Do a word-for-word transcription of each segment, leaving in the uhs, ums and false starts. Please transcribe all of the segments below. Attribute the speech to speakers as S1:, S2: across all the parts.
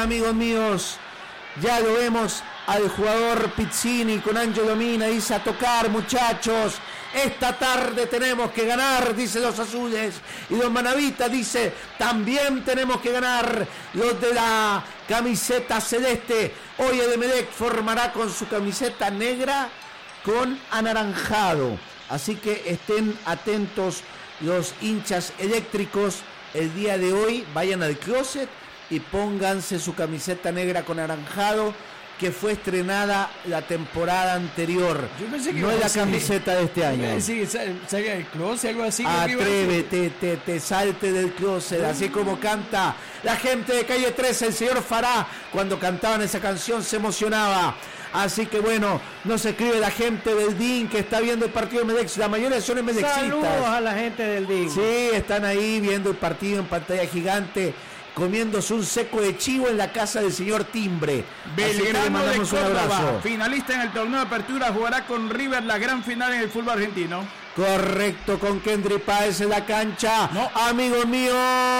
S1: amigos míos, ya lo vemos al jugador Pizzini con Ángelo Mina, dice: a tocar, muchachos, esta tarde tenemos que ganar, dice los azules. Y don Manavita dice: también tenemos que ganar. Los de la camiseta celeste, hoy Emelec formará con su camiseta negra con anaranjado, así que estén atentos los hinchas eléctricos. El día de hoy vayan al closet y pónganse su camiseta negra con anaranjado, que fue estrenada la temporada anterior.
S2: Yo pensé que
S1: no es la camiseta de este año.
S2: Sí, salga del closet, algo así.
S1: Atrévete, te, te salte del closet, uh. así como canta la gente de Calle trece, el señor Fará, cuando cantaban esa canción se emocionaba. Así que bueno, nos escribe la gente del D I N que está viendo el partido de Emelec. La mayoría son emelexistas.
S3: Saludos a la gente del D I N.
S1: Sí, están ahí viendo el partido en pantalla gigante, comiéndose un seco de chivo en la casa del señor Timbre.
S2: Belgrano de Córdoba, finalista en el torneo de apertura, jugará con River la gran final en el fútbol argentino.
S1: Correcto, con Kendry Páez en la cancha. No. Amigos míos,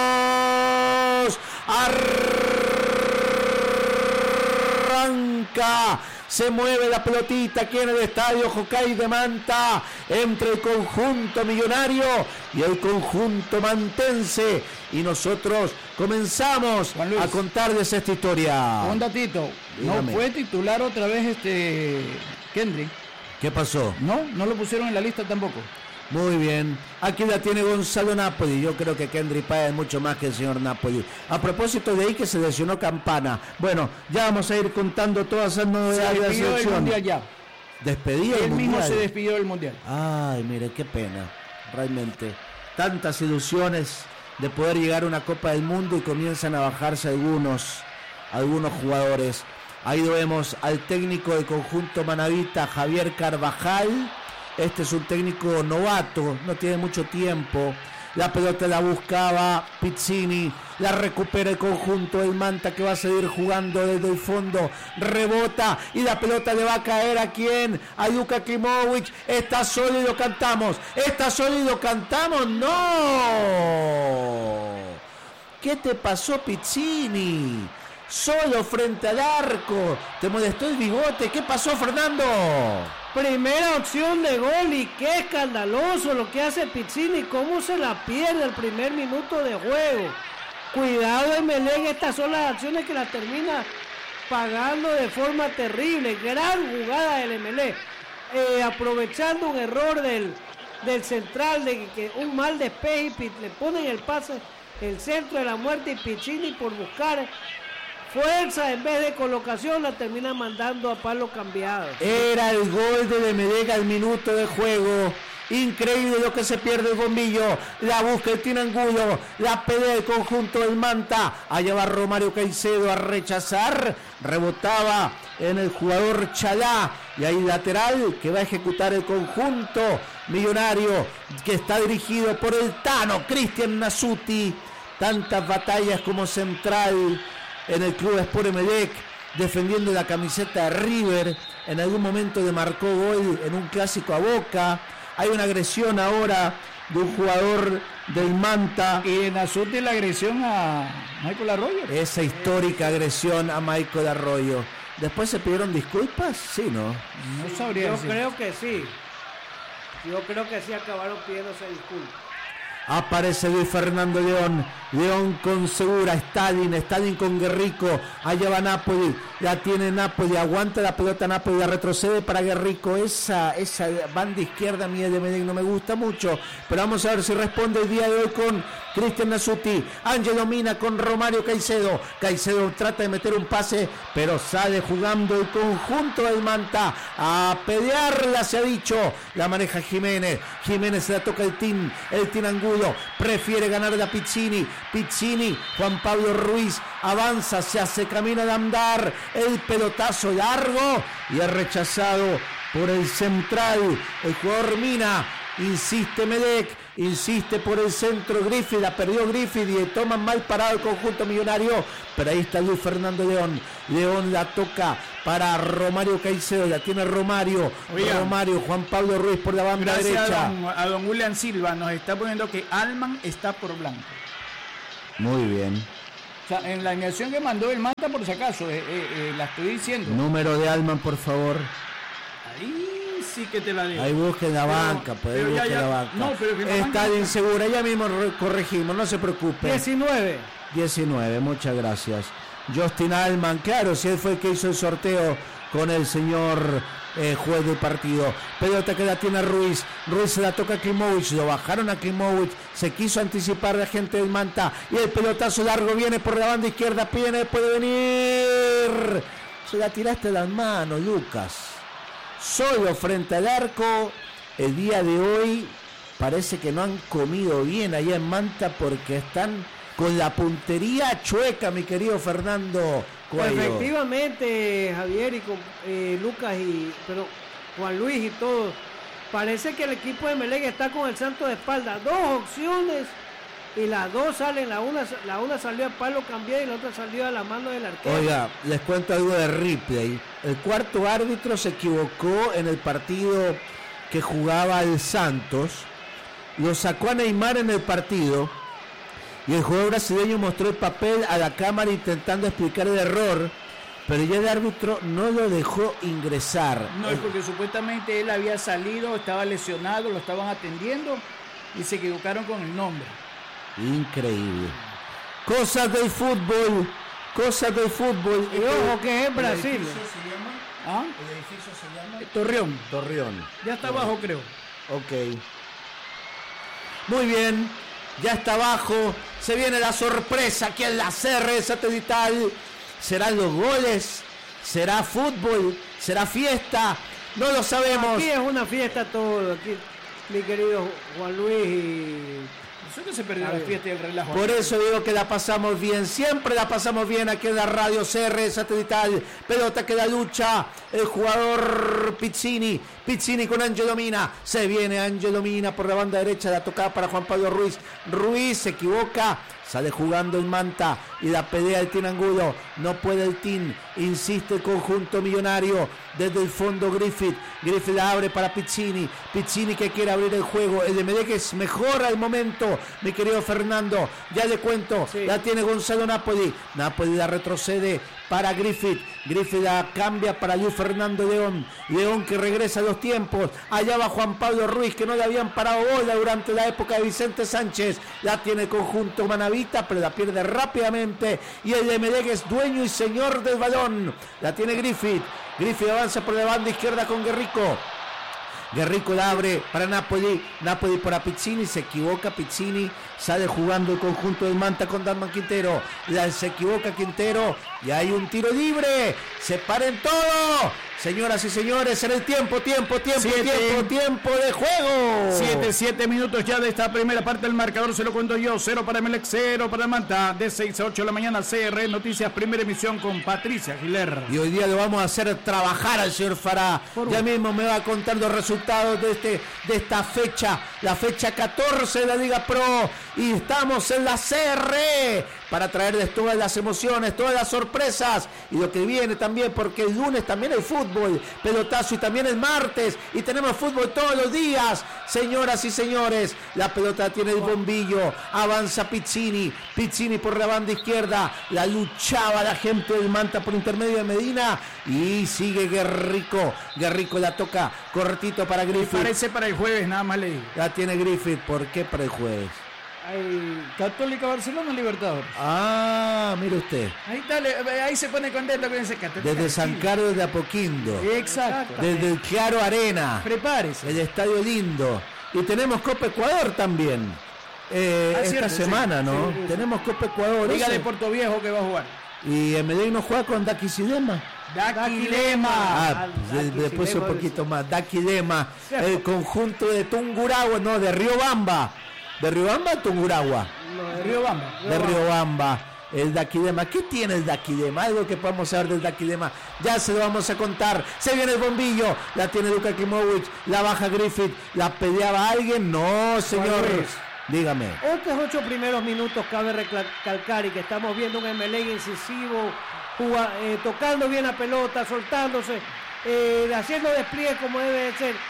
S1: arranca. Se mueve la pelotita aquí en el estadio Jocay de Manta entre el conjunto millonario y el conjunto mantense. Y nosotros comenzamos a contarles esta historia.
S2: Un datito, no fue titular otra vez este Kendry.
S1: ¿Qué pasó?
S2: No, no lo pusieron en la lista tampoco.
S1: Muy bien, aquí la tiene Gonzalo Napoli. Yo creo que Kendry Páez es mucho más que el señor Napoli. A propósito de ahí que se lesionó Campana. Bueno, ya vamos a ir contando todas esas novedades de la selección.
S2: Del mundial ya.
S1: Despedido
S2: del mundial. Él mismo se despidió del mundial.
S1: Ay, mire, qué pena, realmente. Tantas ilusiones de poder llegar a una Copa del Mundo y comienzan a bajarse algunos, algunos jugadores. Ahí lo vemos al técnico del conjunto manavita, Javier Carvajal. Este es un técnico novato, no tiene mucho tiempo. La pelota la buscaba Pizzini, la recupera el conjunto del Manta, que va a seguir jugando desde el fondo. Rebota y la pelota le va a caer a quién, a Luka Klimovic. Está sólido, cantamos. Está sólido, cantamos. No. ¿Qué te pasó, Pizzini? Solo frente al arco. ¿Te molestó el bigote? ¿Qué pasó, Fernando?
S3: Primera opción de gol y qué escandaloso lo que hace Pizzini, cómo se la pierde el primer minuto de juego. Cuidado, Emelec, estas son las acciones que la termina pagando de forma terrible. Gran jugada del Emelec, eh, aprovechando un error del, del central, de que, que un mal despeje, le ponen el pase, el centro de la muerte, y Pizzini, por buscar fuerza en vez de colocación, la termina mandando a palo cambiado.
S1: Era el gol de Emelec al minuto de juego. Increíble lo que se pierde el bombillo. La busca el Tinangulo, la pelea del conjunto del Manta. Allá va Romario Caicedo a rechazar. Rebotaba en el jugador Chalá. Y ahí lateral que va a ejecutar el conjunto millonario, que está dirigido por el Tano Cristian Nasuti. Tantas batallas como central en el Club Sport Emelec, defendiendo la camiseta de River. En algún momento le marcó gol en un clásico a Boca. Hay una agresión ahora de un jugador del Manta.
S2: Y en Nasuti la agresión a Michael Arroyo.
S1: Esa histórica agresión a Michael Arroyo. ¿Después se pidieron disculpas? Sí, ¿no?
S3: No sabría. Yo decir. creo que sí. Yo creo que sí acabaron pidiéndose disculpas.
S1: Aparece Luis Fernando León, León con Segura, Stalin, Stalin con Guerrico, allá va Napoli, la tiene Napoli, aguanta la pelota Napoli, la retrocede para Guerrico, esa, esa banda izquierda mía de Medellín no me gusta mucho, pero vamos a ver si responde el día de hoy con Cristian Nasuti. Ángelo Mina con Romario Caicedo, Caicedo trata de meter un pase, pero sale jugando el conjunto del Manta, a pelearla se ha dicho, la maneja Jiménez, Jiménez se la toca el Tin, el Tinangulo, prefiere ganar a Pizzini, Pizzini, Juan Pablo Ruiz avanza, se hace camino de andar, el pelotazo largo y es rechazado por el central, el jugador Mina. Insiste Emelec, insiste por el centro Griffith, la perdió Griffith y toman mal parado el conjunto millonario, pero ahí está Luis Fernando León, León la toca para Romario Caicedo, la tiene Romario, Oiga, Romario, Juan Pablo Ruiz por la banda
S2: gracias
S1: derecha.
S2: A don, a don William Silva nos está poniendo que Alman está por blanco.
S1: Muy bien.
S2: O sea, en la alineación que mandó el Manta, por si acaso, eh, eh, eh, la estoy diciendo.
S1: Número de Alman, por favor.
S2: Ahí sí que te la digo.
S1: Ahí busquen la pero, banca, pues ahí busquen ya, ya, la banca. No, pero que está banca... insegura, ya mismo corregimos, no se preocupe.
S3: diecinueve.
S1: diecinueve, muchas gracias. Justin Alman, claro, si él fue el que hizo el sorteo con el señor eh, juez del partido. Pelota que la tiene Ruiz. Ruiz se la toca a Klimovic, lo bajaron a Klimovic, se quiso anticipar la gente del Manta y el pelotazo largo viene por la banda izquierda, viene, puede venir. Se la tiraste a las manos, Lucas. Solo frente al arco. El día de hoy parece que no han comido bien allá en Manta porque están con la puntería chueca, mi querido Fernando Cuello.
S3: Efectivamente, Javier y con, eh, Lucas y pero Juan Luis y todos. Parece que el equipo de Emelec está con el santo de espalda. Dos opciones y las dos salen. La una, la una salió a palo cambiado y la otra salió a la mano del arquero.
S1: Oiga, les cuento algo de replay. El cuarto árbitro se equivocó en el partido que jugaba el Santos. Lo sacó a Neymar en el partido. Y el jugador brasileño mostró el papel a la cámara intentando explicar el error, pero ya el árbitro no lo dejó ingresar.
S2: No, es porque supuestamente él había salido, estaba lesionado, lo estaban atendiendo y se equivocaron con el nombre.
S1: Increíble. Cosas del fútbol, cosas del fútbol.
S3: Y ojo que es en Brasil.
S1: ¿El edificio se llama?
S2: ¿Ah?
S1: ¿El edificio se llama?
S2: Torreón.
S1: Torreón.
S2: Ya está abajo, creo.
S1: Ok. Muy bien. Ya está abajo, se viene la sorpresa aquí en la C R satelital. ¿Serán los goles? ¿Será fútbol? ¿Será fiesta? No lo sabemos.
S3: Aquí es una fiesta todo, aquí mi querido Juan Luis y...
S2: Eso que se perdió la fiesta y el relajo.
S1: Por eso digo que la pasamos bien, siempre la pasamos bien aquí en la radio C R satelital. Pelota que la lucha el jugador Pizzini. Pizzini con Angelo Mina. Se viene Angelo Mina por la banda derecha. La tocada para Juan Pablo Ruiz. Ruiz se equivoca. Sale jugando el Manta y la pelea el Tin Angulo. No puede el Tin. Insiste el conjunto millonario. Desde el fondo Griffith. Griffith la abre para Pizzini. Pizzini que quiere abrir el juego. El de Medeques mejora el momento. Mi querido Fernando. Ya le cuento. Sí. La tiene Gonzalo Napoli. Napoli la retrocede para Griffith. Griffith la cambia para Luis Fernando León. León que regresa a los tiempos. Allá va Juan Pablo Ruiz que no le habían parado bola durante la época de Vicente Sánchez. La tiene el conjunto Manavita, pero la pierde rápidamente. Y el de Emelec es dueño y señor del balón. La tiene Griffith. Griffith avanza por la banda izquierda con Guerrico. Guerrico la abre para Napoli. Napoli para Pizzini. Se equivoca Pizzini. Sale jugando el conjunto del Manta con Dalman Quintero. La, se equivoca Quintero. Y hay un tiro libre. Se paren todo. Señoras y señores, en el tiempo, tiempo, tiempo, siete, tiempo, tiempo de juego.
S2: Siete, siete minutos ya de esta primera parte del marcador, se lo cuento yo. Cero para Emelec, cero para el Manta. De seis a ocho de la mañana, C R Noticias, primera emisión con Patricia Giler.
S1: Y hoy día lo vamos a hacer trabajar al señor Fará. Ya mismo me va a contar los resultados de, este, de esta fecha, la fecha catorce de la Liga Pro. Y estamos en la C R para traerles todas las emociones, todas las sorpresas y lo que viene también, porque el lunes también hay fútbol, pelotazo, y también el martes, y tenemos fútbol todos los días. Señoras y señores, la pelota tiene el bombillo, avanza Pizzini, Pizzini por la banda izquierda, la luchaba la gente del Manta por intermedio de Medina, y sigue Guerrico, Guerrico la toca cortito para Griffith.
S2: Me parece para el jueves, nada más le digo.
S1: La tiene Griffith, ¿por qué para el jueves?
S2: Hay Católica Barcelona Libertadores.
S1: Ah, mire usted.
S2: Ahí está, ahí se pone contento con ese Católica.
S1: Desde San Carlos de Apoquindo.
S2: Exacto.
S1: Desde el Claro Arena.
S2: Prepárese.
S1: El estadio lindo. Y tenemos Copa Ecuador también. Eh, ah, esta cierto, semana, sí. ¿no? Sí, sí. Tenemos Copa Ecuador.
S2: Liga de Puerto Viejo que va a jugar.
S1: Y Emelec no juega con Daquilema.
S2: Daquilema.
S1: Ah, Daqui después Silema, un poquito más. Daquilema. El conjunto de Tungurahua, no, de Riobamba. ¿De Riobamba o Tungurahua?
S2: No, de Riobamba.
S1: De Riobamba. El Daquilema. ¿Qué tiene el Daquilema? Algo que podemos saber del Daquilema. Ya se lo vamos a contar. Se viene el bombillo. La tiene Luka Klimovic. La baja Griffith. ¿La peleaba alguien? No, señor. Dígame.
S3: Estos ocho primeros minutos cabe recalcar y que estamos viendo un Emelec incisivo, juga, eh, tocando bien la pelota, soltándose, eh, haciendo despliegue como debe de ser.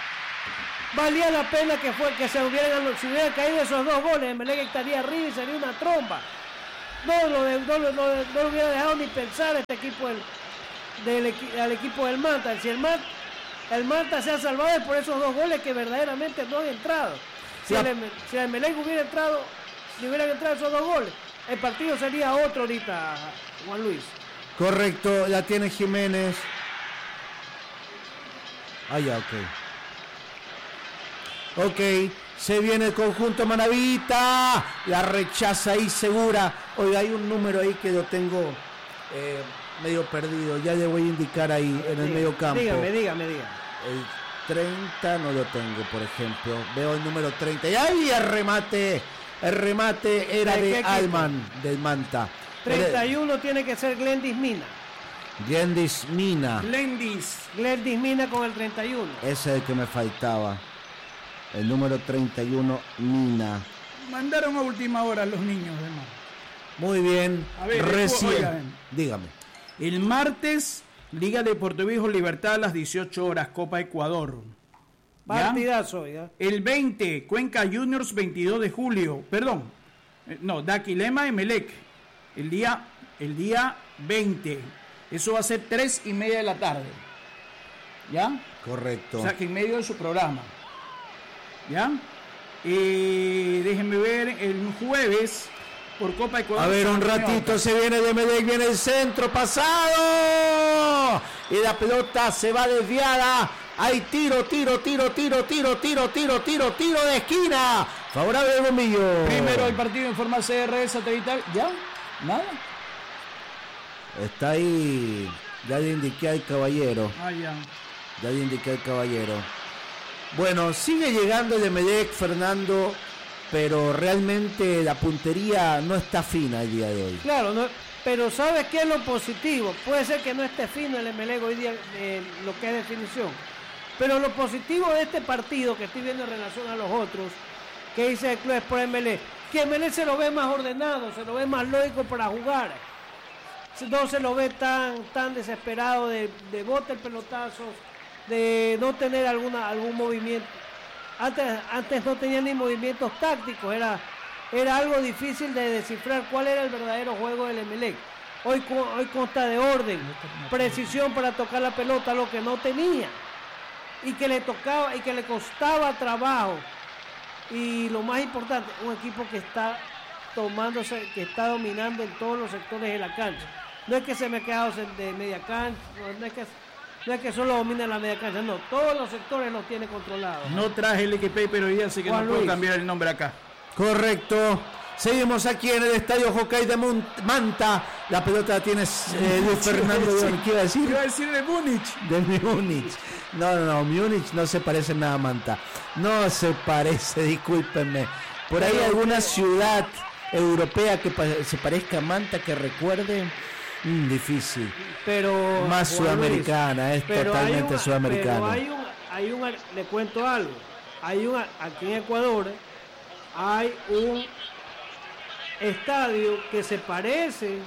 S3: Valía la pena que fue que se hubieran, si hubieran caído esos dos goles, Emelec estaría arriba y sería una tromba. no lo, de, no, lo, no, lo, no lo hubiera dejado ni pensar este equipo del, del, del equipo del Manta. Si el Manta, el Manta se ha salvado es por esos dos goles que verdaderamente no han entrado. Si
S1: La...
S3: el, si el Emelec hubiera entrado, si hubieran entrado esos dos goles, el partido sería otro ahorita, Juan Luis.
S1: Correcto, la tiene Jiménez. Ah, ya, ok. Ok, se viene el conjunto Manavita. La rechaza ahí Segura. Oiga, hay un número ahí que lo tengo eh, medio perdido. Ya le voy a indicar ahí en el
S3: dígame,
S1: medio campo.
S3: Dígame, dígame, dígame.
S1: El treinta no lo tengo, por ejemplo. Veo el número treinta. Y ahí el remate. El remate era de, de Alman, del Manta.
S3: treinta y uno tiene que ser Glendis Mina.
S1: Glendis Mina.
S2: Glendis.
S3: Glendis Mina con el treinta y uno.
S1: Ese es el que me faltaba. El número treinta y uno, Mina.
S2: Mandaron a última hora los niños, hermano.
S1: Muy bien.
S2: A ver,
S1: recién.
S2: oigan.
S1: Dígame.
S2: El martes, Liga de Puerto Viejo Libertad a las dieciocho horas, Copa Ecuador. ¿Ya?
S3: Partidazo, ya.
S2: El veinte, Cuenca Juniors, veintidós de julio. Perdón. No, Daquilema Emelec. El día, el día veinte. Eso va a ser tres y media de la tarde. ¿Ya?
S1: Correcto.
S2: O sea, que en medio de su programa. ¿Ya? Eh, déjenme ver, el jueves, por Copa Ecuador.
S1: A ver, un ratito, se viene de Emelec, viene el centro, pasado. Y la pelota se va desviada. Hay tiro, tiro, tiro, tiro, tiro, tiro, tiro, tiro, tiro de esquina. Favorable de Bombillo.
S2: Primero el partido en forma C R satelital. ¿Ya? ¿Nada?
S1: Está ahí. Ya le indiqué al caballero.
S2: Ah, ya.
S1: Ya le indiqué al caballero. Bueno, sigue llegando el Emelec, Fernando, pero realmente la puntería no está fina el día de hoy.
S3: Claro, no, pero ¿sabes qué es lo positivo? Puede ser que no esté fino el Emelec hoy día eh, lo que es definición. Pero lo positivo de este partido que estoy viendo en relación a los otros, que dice el Club Sport Emelec, que Emelec se lo ve más ordenado, se lo ve más lógico para jugar. No se lo ve tan, tan desesperado de, de bote el pelotazo, de no tener alguna algún movimiento. Antes, antes no tenía ni movimientos tácticos, era, era algo difícil de descifrar cuál era el verdadero juego del Emelec. Hoy, hoy consta de orden, precisión para tocar la pelota, lo que no tenía. Y que le tocaba y que le costaba trabajo. Y lo más importante, un equipo que está tomándose, que está dominando en todos los sectores de la cancha. No es que se me ha quedado de media cancha, no es que, no es que solo domina la media cancha, no, todos los sectores los tiene controlados.
S2: No traje el equipo, pero ya sé que
S3: Juan
S2: no puedo
S3: Luis.
S2: cambiar el nombre acá.
S1: Correcto. Seguimos aquí en el estadio Hockey de Manta. La pelota la tiene eh, Luis Fernando. ¿Qué iba a decir?
S2: Iba a decir de Múnich.
S1: De Múnich. No, no, no. Múnich no se parece en nada a Manta. No se parece, discúlpenme. Por ahí
S3: Pero,
S1: alguna
S3: ¿qué?
S1: ciudad europea que pa- se parezca a Manta que recuerde. Mm, difícil.
S3: Pero
S1: Más
S3: Juan
S1: sudamericana,
S3: Luis,
S1: es
S3: pero
S1: totalmente
S3: hay un-
S1: sudamericana.
S3: Pero hay un, hay un, le cuento algo. Hay un, aquí en Ecuador hay un estadio que se parece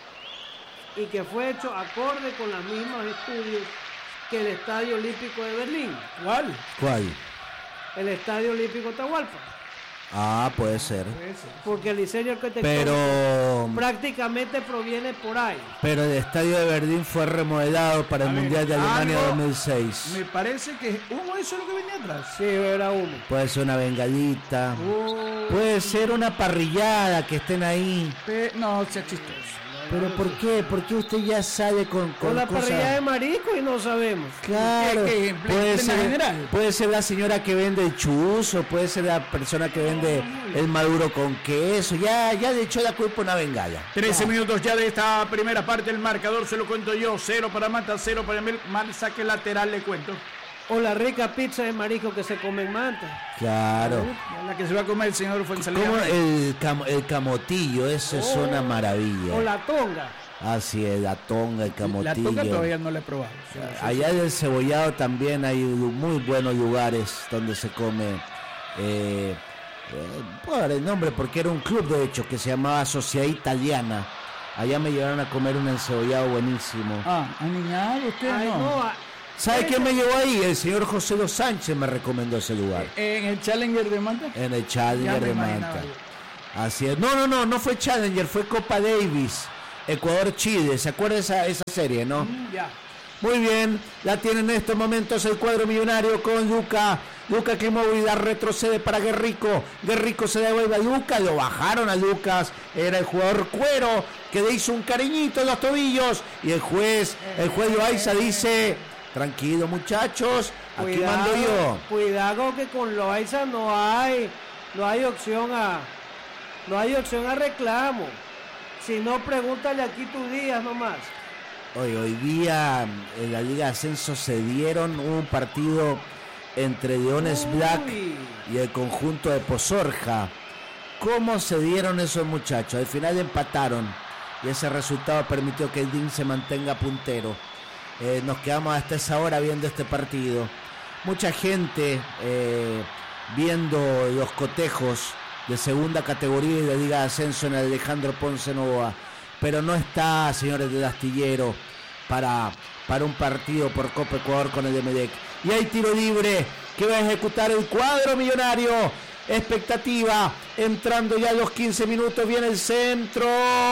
S3: y que fue hecho acorde con los mismos estudios que el Estadio Olímpico de Berlín.
S2: ¿Cuál?
S1: ¿Cuál?
S3: El Estadio Olímpico Atahualpa.
S1: Ah, puede ser.
S3: Porque el diseño arquitectónico
S1: Pero
S3: prácticamente proviene por ahí.
S1: pero el estadio de Berlín fue remodelado para el
S2: A ver,
S1: Mundial de Alemania
S2: algo-
S1: dos mil seis.
S2: Me parece que uno eso es lo que venía atrás.
S3: Sí, era uno.
S1: Puede ser una bengalita.
S3: Uh,
S1: Puede ser una parrillada que estén ahí.
S2: Pe- no, sea chistoso.
S1: Pero ¿por qué? ¿Por qué usted ya sale con, con
S3: con la
S1: cosas?
S3: parrilla de marisco y no sabemos.
S1: Claro,
S2: ¿Qué, qué? ¿En ple-
S1: puede
S2: plena
S1: ser,
S2: general?
S1: puede ser la señora que vende el chuzo, puede ser la persona que vende el maduro con queso. Ya, ya le echó la culpa a una bengala.
S2: trece minutos ya de esta primera parte. El marcador se lo cuento yo. Cero para Manta, cero para Emel. Mal saque lateral, le cuento.
S3: O la rica pizza de marisco que se come en Manta.
S1: Claro.
S2: La que se va a comer el señor Fuensalida.
S1: Como el, cam- el camotillo, eso es una
S3: O
S1: maravilla.
S3: la tonga.
S1: Así es, la tonga, el
S2: La
S1: camotillo.
S2: toca todavía no la he probado. Sí, sí.
S1: Allá del Cebollado también hay lu- muy buenos lugares donde se come. Eh, eh, por el nombre, porque era un club de hecho que se llamaba Sociedad Italiana. Allá me llevaron a comer un encebollado buenísimo.
S2: Ah, aniñado usted
S3: Ay,
S2: no.
S3: no, a-
S1: ¿Sabe
S3: ese-
S1: quién me llevó ahí? El señor José Dos Sánchez me recomendó ese lugar.
S2: En el Challenger de Manta.
S1: En el
S2: Ya
S1: Challenger
S2: me
S1: de
S2: imaginaba
S1: Manta.
S2: yo.
S1: Así es. No, no, no, no fue Challenger, fue Copa Davis. Ecuador-Chile, ¿se acuerda esa, esa serie, no?
S2: Mm, ya.
S1: Muy bien, la tiene en estos momentos el cuadro millonario con Luca. Luca que movilidad retrocede para Guerrico. Guerrico se devuelve a Lucas, lo bajaron a Lucas. Era el jugador Cuero que le hizo un cariñito en los tobillos. Y el juez, el juez Loaiza dice, tranquilo muchachos, aquí
S3: Cuidado,
S1: mando yo.
S3: Cuidado que con Loaiza no hay, no hay opción a, no hay opción a reclamo. Si no, pregúntale a Quito Díaz nomás.
S1: Hoy, hoy día en la Liga de Ascenso se dieron un partido entre Leones
S3: Uy.
S1: Black y el conjunto de Pozorja. ¿Cómo se dieron esos muchachos? Al final empataron y ese resultado permitió que el D I N se mantenga puntero. Eh, nos quedamos hasta esa hora viendo este partido. Mucha gente eh, viendo los cotejos de segunda categoría y de Liga de Ascenso en el Alejandro Ponce Novoa. Pero no está, señores del Astillero, para, para un partido por Copa Ecuador con el Emelec. Y hay tiro libre que va a ejecutar el cuadro millonario. Expectativa, entrando ya a los quince minutos, viene el centro.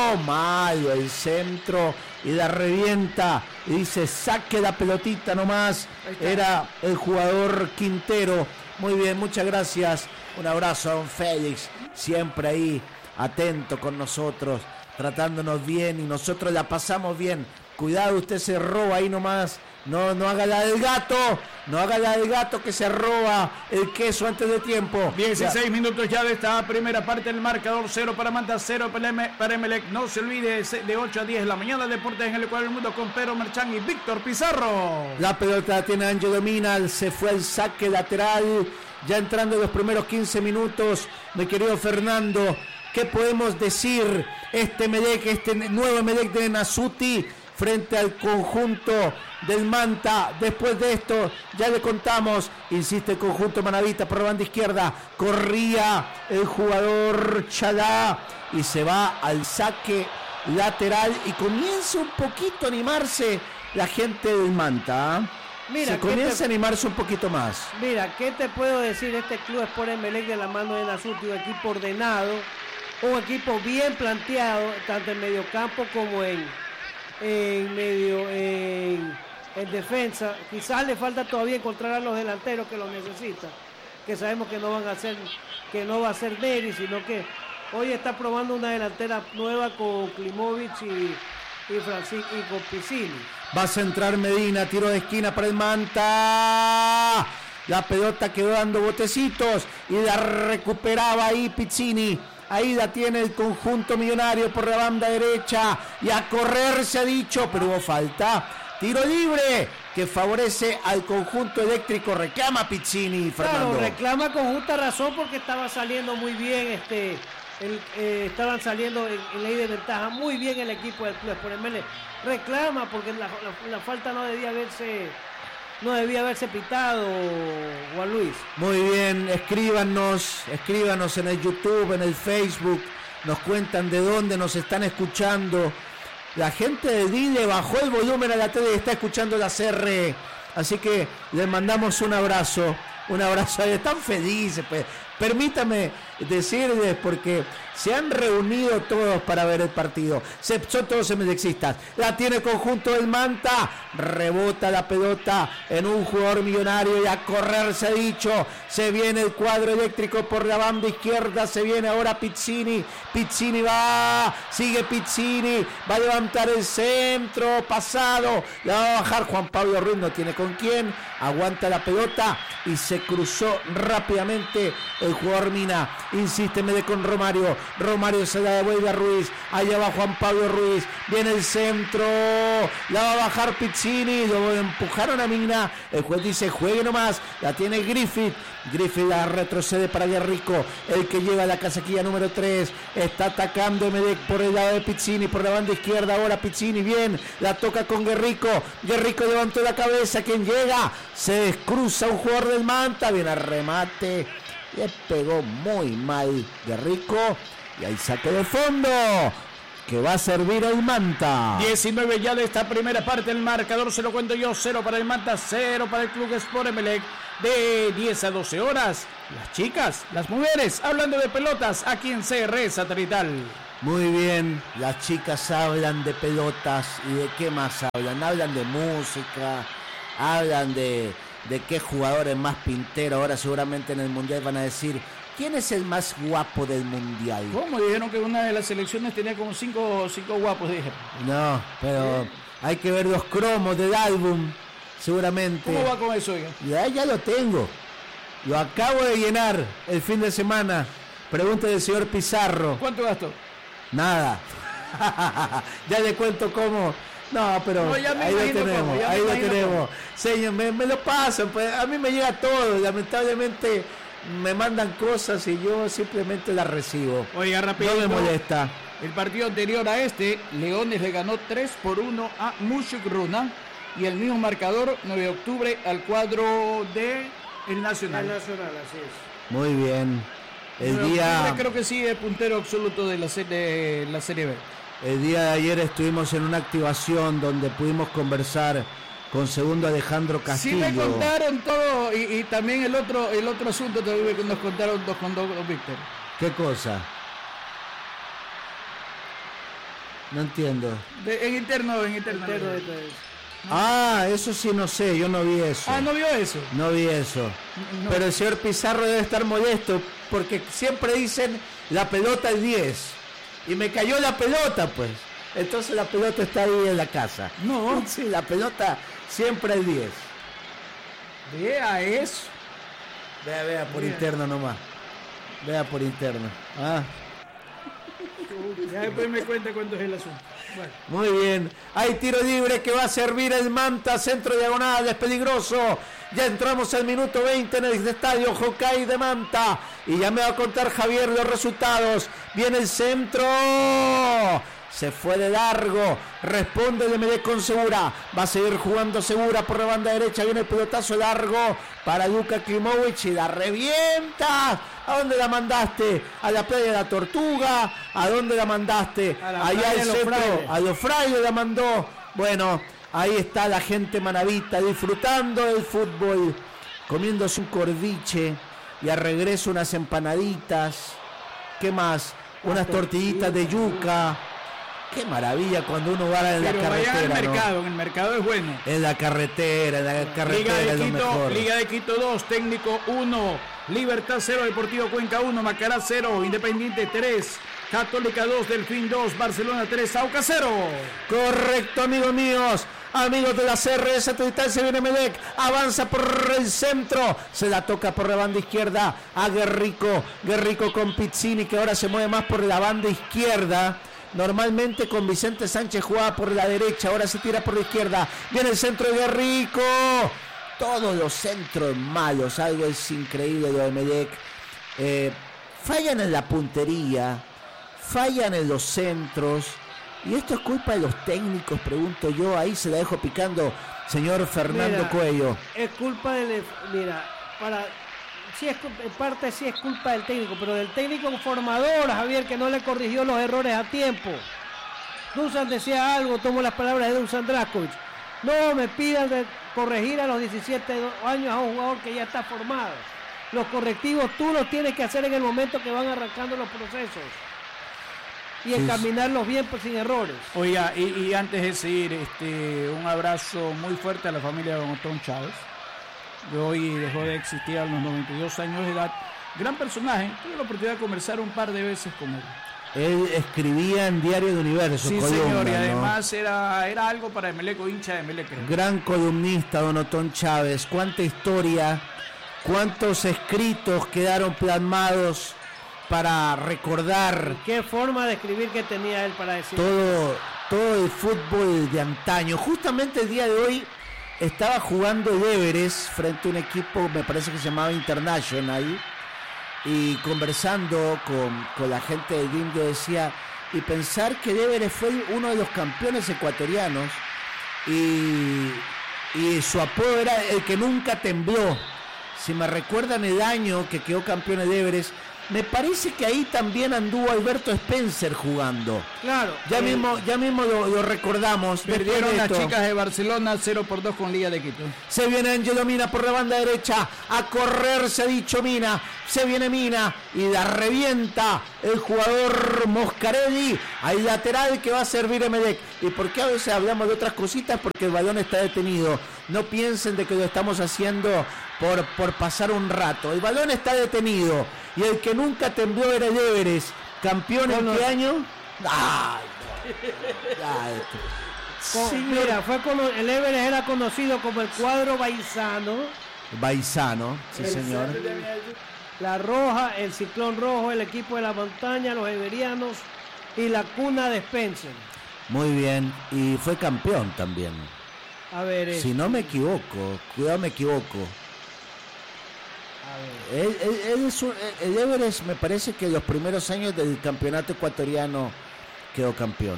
S1: Malo el centro y la revienta. Y dice, saque la pelotita nomás. Era el jugador Quintero. Muy bien, muchas gracias. Un abrazo a don Félix, siempre ahí, atento con nosotros, tratándonos bien y nosotros la pasamos bien. Cuidado, usted se roba ahí nomás. No, no haga la del gato, no haga la del gato que se roba el queso antes de tiempo.
S2: dieciséis minutos ya de esta primera parte del marcador, cero para Manta, cero para Emelec. No se olvide, de ocho a diez de la mañana, Deportes en el Ecuador del Mundo con Pedro Merchán y Víctor Pizarro.
S1: La pelota la tiene Ángel Domina, se fue el saque lateral, ya entrando en los primeros quince minutos, mi querido Fernando. ¿Qué podemos decir este Emelec, este nuevo Emelec de Nasuti frente al conjunto del Manta? Después de esto, ya le contamos, insiste el conjunto Manavita por la banda izquierda, corría el jugador Chalá y se va al saque lateral y comienza un poquito a animarse la gente del Manta. ¿eh?
S3: Mira,
S1: se comienza
S3: te,
S1: a animarse un poquito más.
S3: Mira, ¿qué te puedo decir? Este club Sport Emelec de la mano de Nasuti, un equipo ordenado, un equipo bien planteado, tanto en mediocampo como en, en medio en, en defensa. Quizás le falta todavía encontrar a los delanteros que lo necesitan, que sabemos que no van a ser, que no va a ser Neri, sino que hoy está probando una delantera nueva con Klimovic y, y Francisco y con Piccini.
S1: Va a centrar Medina, tiro de esquina para el Manta. La pelota quedó dando botecitos y la recuperaba ahí Piccini. Ahí la tiene el conjunto millonario por la banda derecha. Y a correr se ha dicho, pero hubo falta. Tiro libre que favorece al conjunto eléctrico. Reclama Piccini, Fernando.
S3: Claro, reclama con justa razón porque estaba saliendo muy bien este... El, eh, estaban saliendo en, en ley de ventaja muy bien el equipo del Club Sport Emelec. Reclama porque la, la, la falta no debía haberse no debía haberse pitado, Juan Luis.
S1: Muy bien, escríbanos, escríbanos en el YouTube, en el Facebook, nos cuentan de dónde nos están escuchando. La gente de Dile bajó el volumen a la tele y está escuchando la C R. Así que les mandamos un abrazo, un abrazo. Están felices, pues. Permítame decirles, porque se han reunido todos para ver el partido. Se, son todos emelexistas. La tiene el conjunto del Manta. Rebota la pelota en un jugador millonario y a correr se ha dicho. Se viene el cuadro eléctrico por la banda izquierda. Se viene ahora Piccini. Piccini va. Sigue Piccini. Va a levantar el centro. Pasado. La va a bajar Juan Pablo Ruiz. No tiene con quién. Aguanta la pelota y se cruzó rápidamente el jugador Mina. Insiste Mede con Romario. Romario se la devuelve a Ruiz. Allá va Juan Pablo Ruiz. Viene el centro. La va a bajar Piccini. Lo empujaron a Mina. El juez dice juegue nomás. La tiene Griffith. Griffith la retrocede para Guerrico. El que llega a la casaquilla número tres. Está atacando Emelec por el lado de Piccini. Por la banda izquierda. Ahora Piccini bien. La toca con Guerrico. Guerrico levantó la cabeza. ¿Quién llega? Se descruza un jugador del Manta. Viene a remate. Le pegó muy mal Guerrico. Y ahí saque de fondo. que va a servir el Manta.
S2: diecinueve ya de esta primera parte, el marcador se lo cuento yo, cero para el Manta, cero para el Club Sport Emelec. De diez a doce horas, las chicas, las mujeres, hablando de pelotas aquí en C R Satelital.
S1: Muy bien, las chicas hablan de pelotas y de qué más hablan, hablan de música, hablan de, de qué jugador es más pintero. Ahora seguramente en el Mundial van a decir, ¿quién es el más guapo del Mundial?
S2: ¿Cómo? Dijeron que una de las selecciones tenía como cinco, cinco guapos, dije.
S1: No, pero hay que ver los cromos del álbum, seguramente.
S2: ¿Cómo va con eso, oiga?
S1: Ya, ya lo tengo, lo acabo de llenar el fin de semana. Pregunta del señor Pizarro.
S2: ¿Cuánto gastó?
S1: Nada. Ya le cuento cómo. No, pero
S2: no,
S1: ahí lo tenemos,
S2: cómo,
S1: ahí lo tenemos. Señor, me, me lo pasan, pues a mí me llega todo. Lamentablemente me mandan cosas y yo simplemente las recibo.
S2: Oiga, rapidito.
S1: No me molesta.
S2: El partido anterior a este, Leones le ganó tres por uno a Mushugruna. Y el mismo marcador, nueve de octubre, al cuadro de El Nacional.
S3: El Nacional, así es.
S1: Muy bien. El día,
S2: creo que sí es puntero absoluto de la, de la Serie B.
S1: El día de ayer estuvimos en una activación donde pudimos conversar con segundo Alejandro Castillo.
S2: Sí me contaron todo y, y también el otro el otro asunto también que nos contaron dos con dos, Víctor.
S1: ¿Qué cosa? No entiendo.
S2: De, en interno, en interno. interno de,
S1: Ah, eso sí no sé, yo no vi eso.
S2: Ah, ¿no vio eso?
S1: No vi eso. No. Pero el señor Pizarro debe estar molesto porque siempre dicen la pelota es diez. Y me cayó la pelota, pues. Entonces la pelota está ahí en la casa.
S2: No.
S1: Sí, la pelota siempre es diez.
S2: Vea eso.
S1: Vea, vea, por vea. Interno nomás. Vea por interno. Ah.
S2: Ya después me cuenta cuánto es el asunto. Bueno.
S1: Muy bien, hay tiro libre que va a servir el Manta, centro diagonal, es peligroso. Ya entramos al minuto veinte en el estadio Hokkaido de Manta y ya me va a contar Javier los resultados. Viene el centro, se fue de largo, responde de Emelec con Segura, va a seguir jugando Segura por la banda derecha, viene el pelotazo largo para Luka Klimovic y la revienta. ¿A dónde la mandaste? A la playa de la Tortuga. ¿A dónde la mandaste? Allá al centro, a los Frailes la mandó. Bueno, ahí está la gente manavita disfrutando del fútbol, comiéndose un corviche y a regreso unas empanaditas. ¿Qué más? Unas tortillitas de yuca. Qué maravilla cuando uno va en
S2: Pero
S1: la carretera.
S2: Vaya al mercado,
S1: ¿no?
S2: En el mercado es bueno.
S1: En la carretera, en la carretera
S2: Liga de
S1: es lo
S2: Quito,
S1: mejor.
S2: Liga de Quito dos, Técnico uno, Libertad cero, Deportivo Cuenca uno, Macará cero, Independiente tres, Católica dos, Delfín dos, Barcelona tres, Aucas cero.
S1: Correcto, amigos míos. Amigos de la C R Satelital, se viene Emelec, avanza por el centro, se la toca por la banda izquierda a Guerrico, Guerrico con Pizzini que ahora se mueve más por la banda izquierda. Normalmente con Vicente Sánchez jugaba por la derecha, ahora se tira por la izquierda, viene el centro de Guerrico. Todos los centros malos, algo es increíble de Emelec. Eh, fallan en la puntería, fallan en los centros. Y esto es culpa de los técnicos, pregunto yo. Ahí se la dejo picando, señor Fernando mira, Cuello.
S3: Es culpa del... Mira, para... Sí es, en parte sí es culpa del técnico, pero del técnico formador, Javier, que no le corrigió los errores a tiempo. Dusan decía algo, tomo las palabras de Dusan Draskovic. No me pidan de corregir a los diecisiete años a un jugador que ya está formado. Los correctivos tú los tienes que hacer en el momento que van arrancando los procesos. Y encaminarlos bien pues, sin errores.
S2: Oiga, y, y antes de seguir, este, un abrazo muy fuerte a la familia de Don Otón Chávez. De hoy dejó de existir a los noventa y dos años de edad. Gran personaje, tuve la oportunidad de conversar un par de veces con él.
S1: Él escribía en Diario de Universo.
S2: Sí,
S1: columna,
S2: señor, y
S1: ¿no?
S2: además era, era algo para Emelec, hincha de Emelec.
S1: Gran columnista, Don Otón Chávez. Cuánta historia, cuántos escritos quedaron plasmados para recordar.
S3: ¿Qué forma de escribir que tenía él para decir?
S1: Todo, todo el fútbol de antaño. Justamente el día de hoy estaba jugando el Everest frente a un equipo, me parece que se llamaba International, y conversando con, con la gente del Indio decía, y pensar que el Everest fue uno de los campeones ecuatorianos, y, y su apodo era el que nunca tembló. Si me recuerdan el año que quedó campeón el Everest, Me parece que ahí también anduvo Alberto Spencer jugando.
S3: Claro.
S1: Ya
S3: eh,
S1: mismo, ya mismo lo, lo recordamos.
S2: Perdieron las
S1: esto.
S2: chicas de Barcelona cero por dos con Liga de Quito.
S1: Se viene Angelo Mina por la banda derecha. A correr se ha dicho Mina. Se viene Mina y la revienta el jugador Moscarelli. Hay lateral que va a servir Emelec. ¿Y por qué a veces hablamos de otras cositas? Porque el balón está detenido. No piensen de que lo estamos haciendo por, por pasar un rato. El balón está detenido. Y el que nunca tembló era el Everest. ¿Campeón en qué año? ¡Ay! Ay,
S3: con,
S1: señor.
S3: mira, fue con, el Everest era conocido como el cuadro Baizano.
S1: Baizano, sí
S3: El
S1: señor.
S3: La Roja, el Ciclón Rojo, el equipo de la montaña, los Iberianos y la cuna de Spencer.
S1: Muy bien. Y fue campeón también.
S3: A ver, eh,
S1: Si no me equivoco, cuidado me equivoco.
S3: a ver.
S1: Él, él- él es un- el Everest me parece que los primeros años del campeonato ecuatoriano quedó campeón.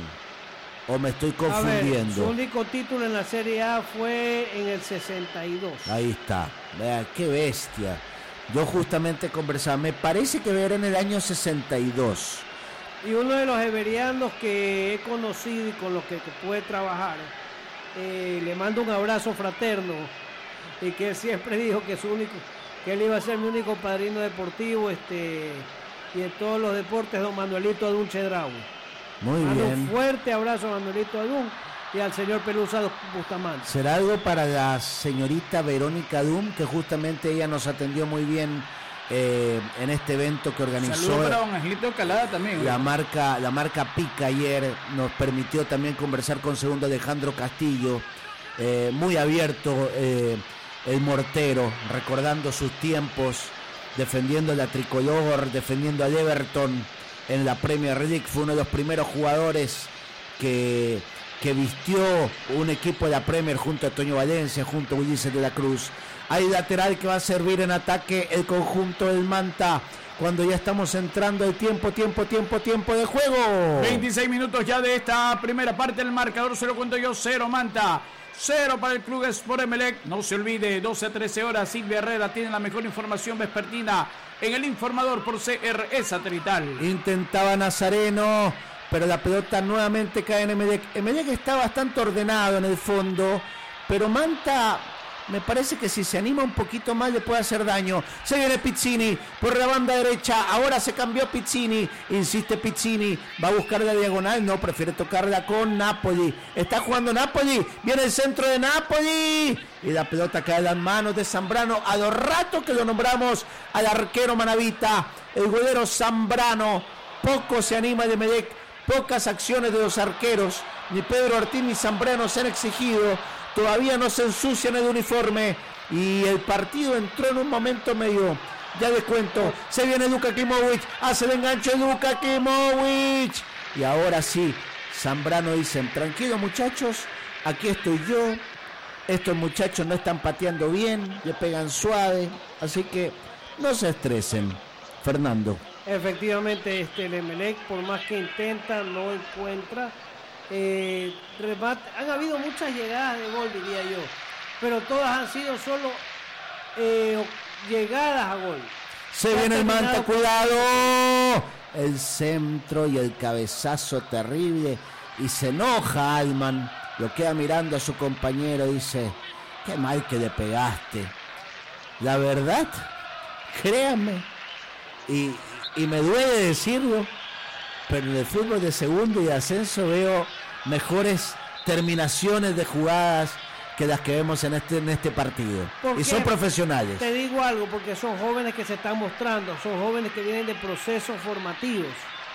S1: O me estoy
S3: A ver, su
S1: confundiendo.
S3: único título en la Serie A fue en el sesenta y dos.
S1: Ahí está. Vea, qué bestia. Yo justamente conversaba, me parece que era en el año sesenta y dos.
S3: Y uno de los iberianos que he conocido y con los que, que pude trabajar, eh, le mando un abrazo fraterno y que él siempre dijo que su único, que él iba a ser mi único padrino deportivo, este, y en todos los deportes, don Manuelito Adún Chedraui.
S1: Muy
S3: Mando un
S1: bien.
S3: fuerte abrazo a Manuelito Adún y al señor Pelusa Bustamante.
S1: ¿Será algo para la señorita Verónica Dum, que justamente ella nos atendió muy bien eh, en este evento que organizó
S2: Saludos para don Angelito Calada también.
S1: la marca, la marca Pica ayer? Nos permitió también conversar con segundo Alejandro Castillo, eh, muy abierto eh, el mortero, recordando sus tiempos, defendiendo la tricolor, defendiendo al Everton en la Premier League. Fue uno de los primeros jugadores que, que vistió un equipo de la Premier junto a Toño Valencia, junto a Ulises de la Cruz. Hay lateral que va a servir en ataque el conjunto del Manta cuando ya estamos entrando el tiempo, tiempo, tiempo, tiempo de juego.
S2: veintiséis minutos ya de esta primera parte. El marcador se lo cuento yo, cero Manta, cero para el Club Sport Emelec. No se olvide, doce a trece horas, Silvia Herrera tiene la mejor información vespertina en el informador por C R E Satelital.
S1: Intentaba Nazareno, pero la pelota nuevamente cae en Emelec. Emelec está bastante ordenado en el fondo, pero Manta, me parece que si se anima un poquito más le puede hacer daño. Se viene Pizzini por la banda derecha, ahora se cambió Pizzini, insiste Pizzini, va a buscar la diagonal, no, prefiere tocarla con Napoli. Está jugando Napoli, viene el centro de Napoli y la pelota cae en las manos de Zambrano. A los ratos que lo nombramos al arquero Manavita, el golero Zambrano, poco se anima de Emelec, pocas acciones de los arqueros, ni Pedro Ortiz ni Zambrano se han exigido. Todavía no se ensucian el uniforme y el partido entró en un momento medio ya de cuento. Se viene Luka Klimovic, hace el enganche Luka Klimovic y ahora sí, Zambrano dicen, tranquilo muchachos, aquí estoy yo, estos muchachos no están pateando bien, le pegan suave, así que no se estresen. Fernando.
S3: Efectivamente, este, el Emelec, por más que intenta, no encuentra. Eh, remate. Han habido muchas llegadas de gol, diría yo, pero todas han sido solo eh, llegadas a gol.
S1: Se
S3: Ya
S1: viene el
S3: terminado
S1: Manta,
S3: con-
S1: cuidado. El centro y el cabezazo terrible. Y se enoja Alman. Lo queda mirando a su compañero. Dice, qué mal que le pegaste. La verdad, créanme. Y, y me duele decirlo, pero en el fútbol de segundo y de ascenso veo mejores terminaciones de jugadas que las que vemos en este, en este partido.
S3: ¿Por
S1: Y
S3: qué?
S1: son profesionales.
S3: Te digo algo, porque son jóvenes que se están mostrando, son jóvenes que vienen de procesos formativos.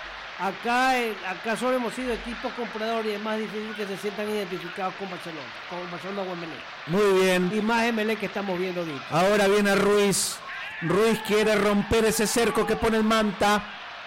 S3: Acá, eh, acá solo hemos sido equipos compradores y es más difícil que se sientan identificados con Barcelona, con Barcelona o Emelec.
S1: Muy bien.
S3: Y más Emelec que estamos viendo ahorita.
S1: Ahora viene Ruiz. Ruiz quiere romper ese cerco que pone el Manta.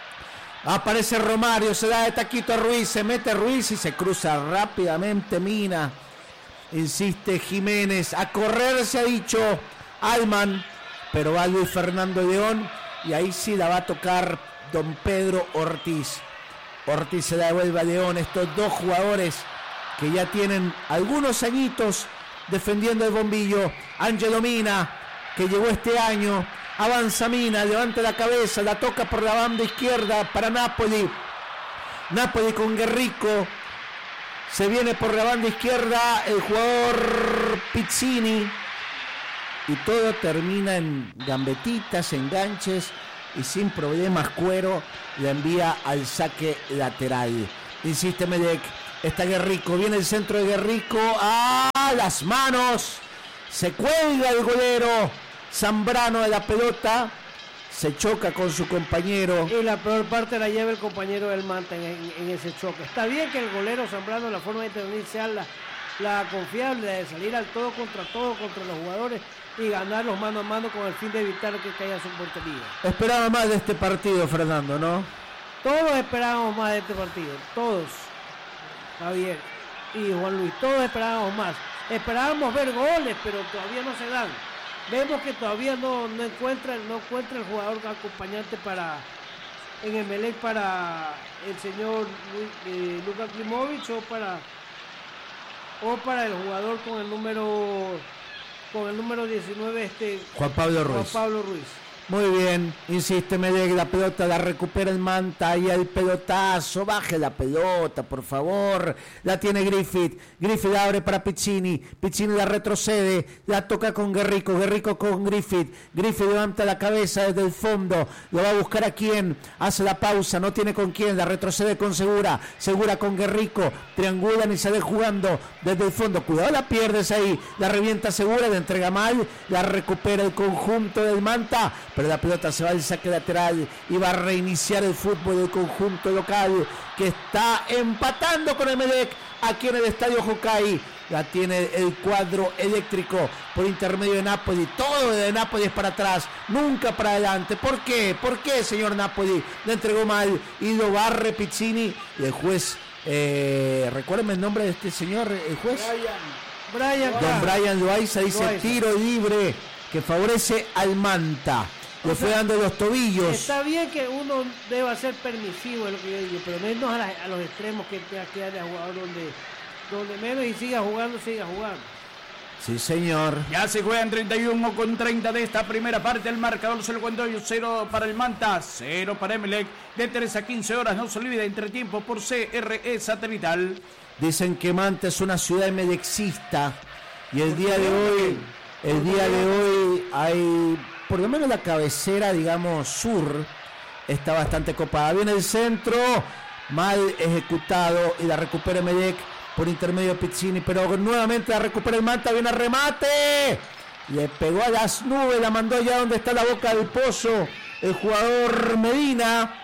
S1: Aparece Romario, se da de taquito a Ruiz, se mete Ruiz y se cruza rápidamente Mina. Insiste Jiménez, a correr se ha dicho Alman, pero va Luis Fernando León y ahí sí la va a tocar don Pedro Ortiz. Ortiz se la devuelve a León, estos dos jugadores que ya tienen algunos añitos defendiendo el bombillo. Ángelo Mina, que llegó este año, Avanza Mina, levanta la cabeza, la toca por la banda izquierda para Napoli. Napoli con Guerrico. Se viene por la banda izquierda el jugador Pizzini. Y todo termina en gambetitas, enganches. Y sin problemas Cuero la envía al saque lateral. Insiste Melec. Está Guerrico. Viene el centro de Guerrico. ¡Ah! Las manos. Se cuelga el golero Zambrano de la pelota. Se choca con su compañero.
S3: Y la peor parte la lleva el compañero del Manta en, en, en ese choque. Está bien que el golero Zambrano, la forma de intervenir sea la, la confiable, de salir al todo contra todo contra los jugadores y ganarlos mano a mano con el fin de evitar que caiga su portería.
S1: Esperaba más de este partido, Fernando, ¿no?
S3: Todos esperábamos más de este partido. Todos. Javier y Juan Luis, todos esperábamos más. Esperábamos ver goles, pero todavía no se dan. Vemos que todavía no, no encuentra no encuentra el jugador acompañante para en el Melec para el señor eh, Luka Klimovic o para o para el jugador con el número con el número diecinueve este
S1: Juan Pablo Ruiz.
S3: Juan Pablo Ruiz.
S1: Muy bien, insiste Melec, la pelota la recupera el Manta y el pelotazo, baje la pelota, por favor, la tiene Griffith, Griffith abre para Pizzini, Pizzini la retrocede, la toca con Guerrico, Guerrico con Griffith, Griffith levanta la cabeza desde el fondo, lo va a buscar a quién, hace la pausa, no tiene con quién, la retrocede con Segura, Segura con Guerrico, triangulan y se ve jugando desde el fondo, cuidado, la pierdes ahí, la revienta Segura, la entrega mal, la recupera el conjunto del Manta, pero la pelota se va al saque lateral y va a reiniciar el fútbol del conjunto local que está empatando con el Melec aquí en el estadio Hokai. La tiene el cuadro eléctrico por intermedio de Napoli. Todo de Napoli es para atrás, nunca para adelante. ¿Por qué? ¿Por qué, señor Napoli? Le entregó mal y lo barre Pizzini y el juez, eh, recuérdenme el nombre de este señor, el juez
S3: Brian,
S1: Don Brian Loaiza dice Loaiza. Tiro libre que favorece al Manta. Le fue dando los tobillos.
S3: Está bien que uno deba ser permisivo, es lo que yo digo, pero menos a, la, a los extremos que tenga que darle a jugador donde, donde menos y siga jugando, siga jugando.
S1: Sí, señor.
S2: Ya se juegan treinta y uno con treinta de esta primera parte. El marcador se lo cuento yo, cero para el Manta, cero para Emelec. De tres a quince horas, no se olvide, entretiempo por C R E Satelital.
S1: Dicen que Manta es una ciudad emelexista y el día de hoy, el día de hoy hay... por lo menos la cabecera, digamos, sur, está bastante copada. Viene el centro, mal ejecutado, y la recupera Emelec por intermedio de Pizzini, pero nuevamente la recupera el Manta, viene el remate, le pegó a las nubes, la mandó allá donde está la boca del pozo, el jugador Medina.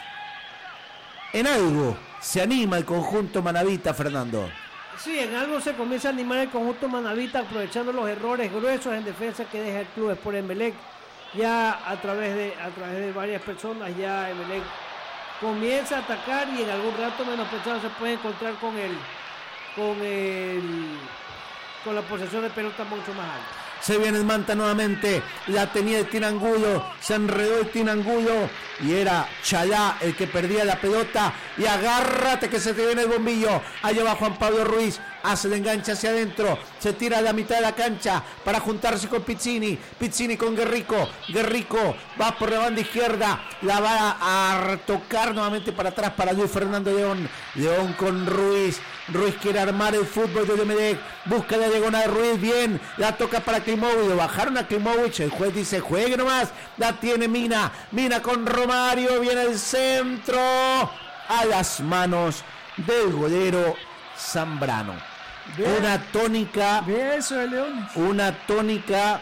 S1: En algo se anima el conjunto manavita, Fernando.
S3: Sí, en algo se comienza a animar el conjunto manavita, aprovechando los errores gruesos en defensa que deja el club por Emelec. Ya a través de a través de varias personas ya Emelec comienza a atacar y en algún rato menos pensado se puede encontrar con el con el con la posesión de pelota mucho más alta.
S1: Se viene el Manta nuevamente, la tenía el Tinangulo, se enredó el Tinangulo y era Chalá el que perdía la pelota y agárrate que se te viene el bombillo. Allá va Juan Pablo Ruiz, hace el enganche hacia adentro, se tira a la mitad de la cancha para juntarse con Pizzini, Pizzini con Guerrico, Guerrico va por la banda izquierda, la va a tocar nuevamente para atrás para Luis Fernando León, León con Ruiz, Ruiz quiere armar el fútbol de Emelec, busca la diagonal de Ruiz, bien, la toca para Klimovic, bajaron a Klimovic, el juez dice juegue nomás, la tiene Mina, Mina con Romario, viene el centro, a las manos del golero Zambrano. Bien. Una tónica,
S2: eso de León.
S1: Una tónica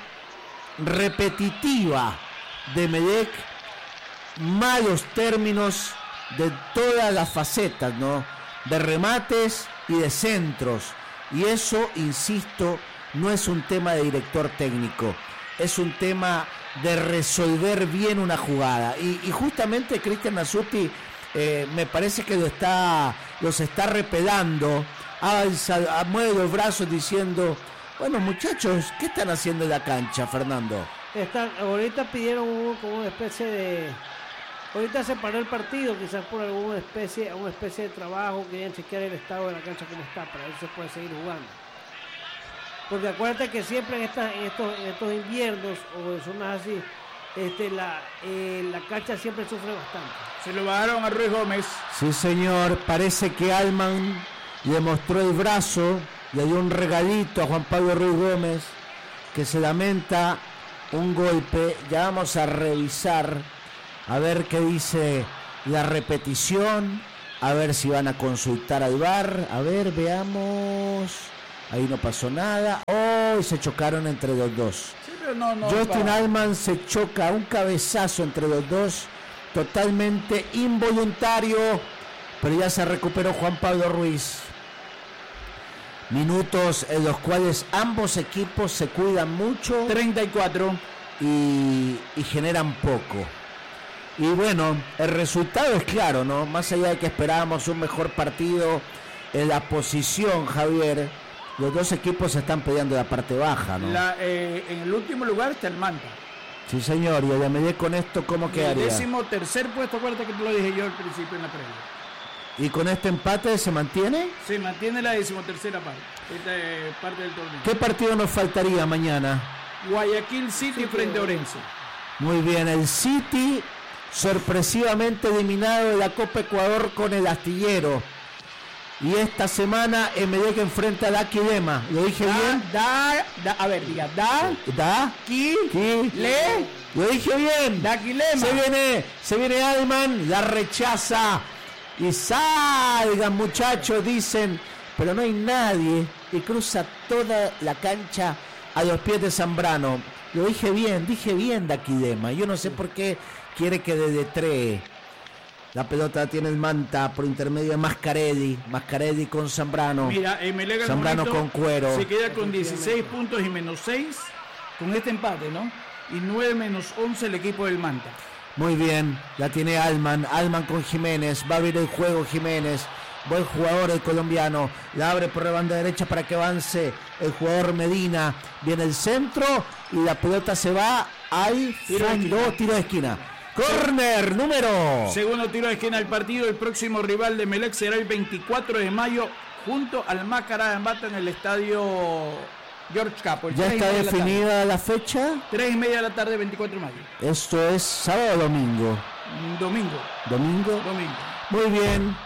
S1: repetitiva de Emelec, malos términos de todas las facetas, ¿no? De remates y de centros. Y eso, insisto, no es un tema de director técnico, es un tema de resolver bien una jugada. Y, y justamente Cristian Nasuti eh, me parece que lo está, los está repelando, alza, mueve los brazos diciendo, bueno muchachos, ¿qué están haciendo en la cancha, Fernando?
S3: Están, ahorita pidieron un, como una especie de... Ahorita se paró el partido, quizás por alguna especie, una especie de trabajo, querían chequear el estado de la cancha como está, para ver si se puede seguir jugando. Porque acuérdate que siempre en, esta, en, estos, en estos inviernos o en zonas así, este, la, eh, la cancha siempre sufre bastante.
S2: Se lo bajaron a Ruiz Gómez.
S1: Sí, señor. Parece que Alman le mostró el brazo, le dio un regalito a Juan Pablo Ruiz Gómez, que se lamenta un golpe. Ya vamos a revisar a ver qué dice la repetición, a ver si van a consultar al V A R. A ver, veamos. Ahí no pasó nada. Oh, se chocaron entre los dos.
S2: Sí, pero no, no,
S1: Justin
S2: para...
S1: Alman se choca, un cabezazo entre los dos, totalmente involuntario, pero ya se recuperó Juan Pablo Ruiz. Minutos en los cuales ambos equipos se cuidan mucho.
S2: treinta y cuatro.
S1: Y, y generan poco. Y bueno, el resultado es claro, ¿no? Más allá de que esperábamos un mejor partido en la posición, Javier, los dos equipos se están peleando la parte baja, ¿no?
S2: La, eh, en el último lugar está el Manta.
S1: Sí, señor, y el Emelec con esto, ¿cómo quedaría?
S2: El décimo tercer puesto, acuérdate que te lo dije yo al principio en la previa.
S1: ¿Y con este empate se mantiene?
S2: Se mantiene la decimotercera parte, esta es parte del torneo.
S1: ¿Qué partido nos faltaría mañana?
S2: Guayaquil City
S3: Sí,
S2: frente a
S3: pero-
S2: Orense.
S1: Muy bien, el City sorpresivamente eliminado de la Copa Ecuador con el Astillero. Y esta semana Emelec enfrenta a Daquilema. ¿Lo dije bien?
S2: Da, da, a ver, diga, da,
S1: ¿Da?
S2: ki,
S1: ¿Qué?
S2: le,
S1: ¿Lo dije bien?
S2: Daquilema.
S1: Se viene, se viene Alman, la rechaza. Y salgan, muchachos, dicen. Pero no hay nadie. Y cruza toda la cancha a los pies de Zambrano. Lo dije bien, dije bien Daquilema. Yo no sé por qué quiere que de detree. La pelota tiene el Manta por intermedio de Mascarelli. Mascarelli con Zambrano.
S2: Mira, Emelec al
S1: Zambrano
S2: momento
S1: con cuero.
S2: se queda con dieciséis puntos y menos seis con este empate, ¿no? Y nueve menos once el equipo del Manta.
S1: Muy bien, la tiene Alman, Alman con Jiménez, va a abrir el juego Jiménez, buen jugador el colombiano, la abre por la banda derecha para que avance el jugador Medina, viene el centro y la pelota se va al
S2: Tiro de
S1: fondo,
S2: esquina.
S1: tiro de esquina. Corner número.
S2: Segundo tiro de esquina del partido, el próximo rival de Emelec será el veinticuatro de mayo junto al Macará de Mata en el estadio George Capo.
S1: Ya está definida la fecha,
S2: tres y media de la tarde, veinticuatro de mayo.
S1: esto es sábado o domingo,
S2: Domingo,
S1: domingo.
S2: domingo.
S1: Muy bien.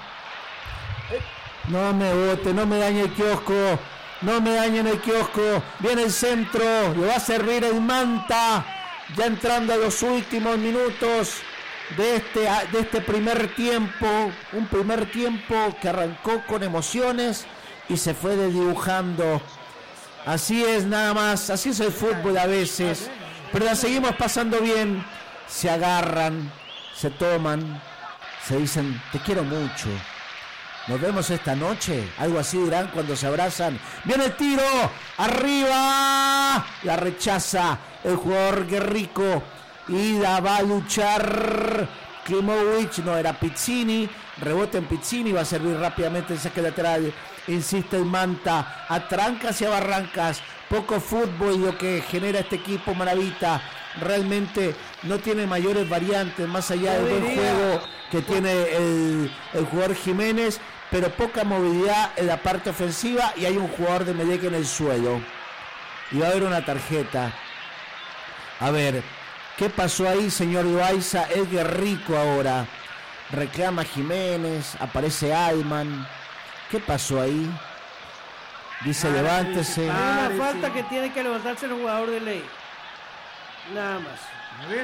S1: No me bote, no me dañe el kiosco. No me dañen el kiosco. Viene el centro. Le va a servir el Manta. Ya entrando a los últimos minutos de este, de este primer tiempo. Un primer tiempo que arrancó con emociones y se fue desdibujando. Así es nada más. Así es el fútbol a veces. Pero la seguimos pasando bien. Se agarran. Se toman. Se dicen, te quiero mucho. Nos vemos esta noche. Algo así dirán cuando se abrazan. Viene el tiro. Arriba. La rechaza el jugador Guerrico. Y la va a luchar Klimovic. No, era Pizzini. Rebote en Pizzini. Va a servir rápidamente el saque lateral. Insiste el Manta. Atranca hacia Barrancas. Poco fútbol lo que genera este equipo Maravita. Realmente no tiene mayores variantes más allá del buen juego que tiene el, el jugador Jiménez, pero poca movilidad en la parte ofensiva y hay un jugador de Emelec en el suelo. Y va a haber una tarjeta. A ver, ¿qué pasó ahí, señor Loaiza? Es Guerrico ahora. Reclama Jiménez, aparece Alman. ¿Qué pasó ahí? Dice,
S2: Ah,
S1: levántese.
S2: dice,
S3: Hay una
S2: Parece.
S3: falta que tiene que levantarse el jugador de ley. Nada más.
S2: A ver.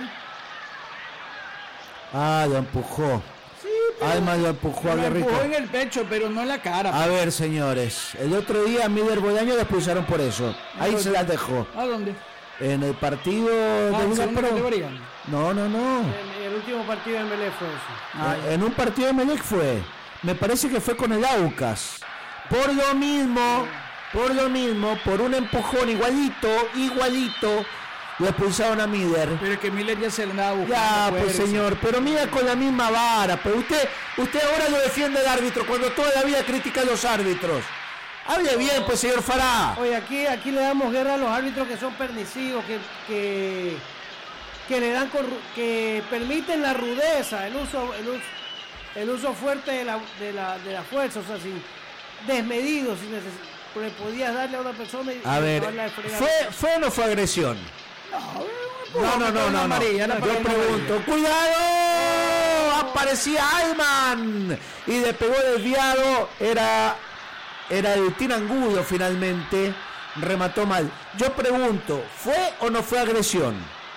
S1: Ah, lo empujó. Alman lo empujó a
S2: Lo
S1: Guerrico.
S2: empujó en el pecho, pero no en la cara.
S1: A ver, señores, el otro día a Miller Bolaño lo expulsaron por eso. Ahí se las dejó.
S2: ¿A dónde?
S1: En el partido
S2: Ah,
S1: de
S2: en
S1: Liga
S2: segunda
S1: Pro.
S2: categoría.
S1: No, no, no.
S3: En el último partido de Melé fue eso.
S2: Ah,
S1: En un partido de Melec fue. Me parece que fue con el Aucas. Por lo mismo, por lo mismo, por un empujón igualito, igualito, lo expulsaron a Miller.
S2: Pero es que Miller ya se le andaba buscando.
S1: Ya, pues
S2: fuerza.
S1: señor, pero mira con la misma vara. Pero usted, usted ahora lo defiende al árbitro cuando toda la vida critica a los árbitros. Hable bien, pues, señor Fará.
S3: Oye, aquí, aquí le damos guerra a los árbitros que son permisivos, que, que, que le dan con ru- que permiten la rudeza, el uso, el uso, el uso fuerte de la, de la, de la fuerza, o sea, sin desmedido, sin neces- le podías darle a una persona y
S1: A
S3: y
S1: ver,
S3: acabarla de fregar.
S1: ¿fue, ¿fue o no fue agresión?
S2: No,
S1: No, no, no, no, no. Yo pregunto, ¡cuidado! Aparecía Ayman y le pegó desviado. Era, era el Tinangudo finalmente. Remató mal. Yo pregunto, ¿fue o no fue agresión?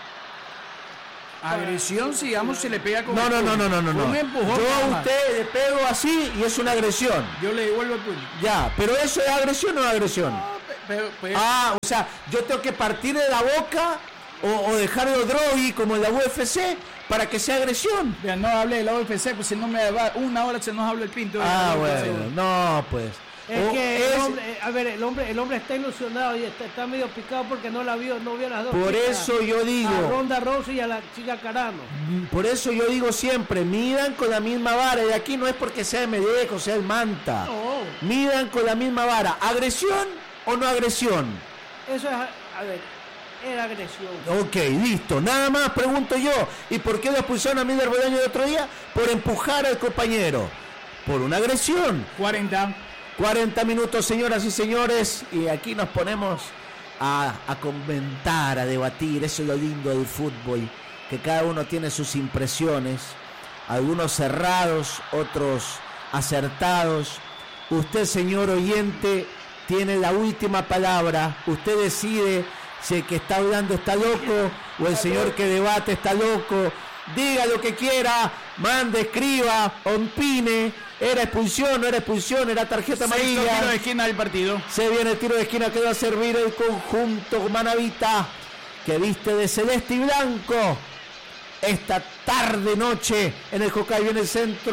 S2: Agresión, si digamos, se le pega con
S1: No, no, no, no, no, no, no.
S2: un empujón.
S1: Yo a usted le pego así y es una agresión.
S2: Yo le devuelvo el puño.
S1: Ya, pero ¿eso es agresión o no agresión?
S2: No, pero, pero,
S1: Ah, o sea, yo tengo que partir de la boca o, o dejarlo drogui como en la U F C para que sea agresión.
S2: Mira, no hable de la U F C, pues si no me va una hora se nos habla el pinto.
S1: Ah, bueno, no, pues.
S3: Es
S1: O
S3: que el
S1: es-
S3: hombre, a ver, el hombre, el hombre está ilusionado y está, está medio picado porque no la vio, no vio las dos.
S1: Por
S3: chicas,
S1: eso yo digo,
S3: a Ronda Rousey y a la chica Carano.
S1: por eso yo digo siempre, midan con la misma vara. Y aquí no es porque sea M D X o sea el Manta.
S3: No,
S1: Midan con la misma vara. ¿Agresión o no agresión?
S3: eso es, a ver, era agresión.
S1: Ok, listo. Nada más pregunto yo. ¿Y por qué lo expulsaron a Miller Bolaño el otro día? Por empujar al compañero. Por una agresión.
S2: cuarenta.
S1: cuarenta minutos, señoras y señores. Y aquí nos ponemos a, a comentar, a debatir. Eso es lo lindo del fútbol. Que cada uno tiene sus impresiones. Algunos cerrados, otros acertados. Usted, señor oyente, tiene la última palabra. Usted decide si el que está hablando está loco o el señor que debate está loco. Diga lo que quiera, mande, escriba, opine. Era expulsión, no era expulsión, era tarjeta
S2: Sexto tiro de
S1: amarilla.
S2: esquina del partido.
S1: Se viene el tiro de esquina que va a servir el conjunto Manavita, que viste de celeste y blanco. Esta tarde noche en el Jocay viene el centro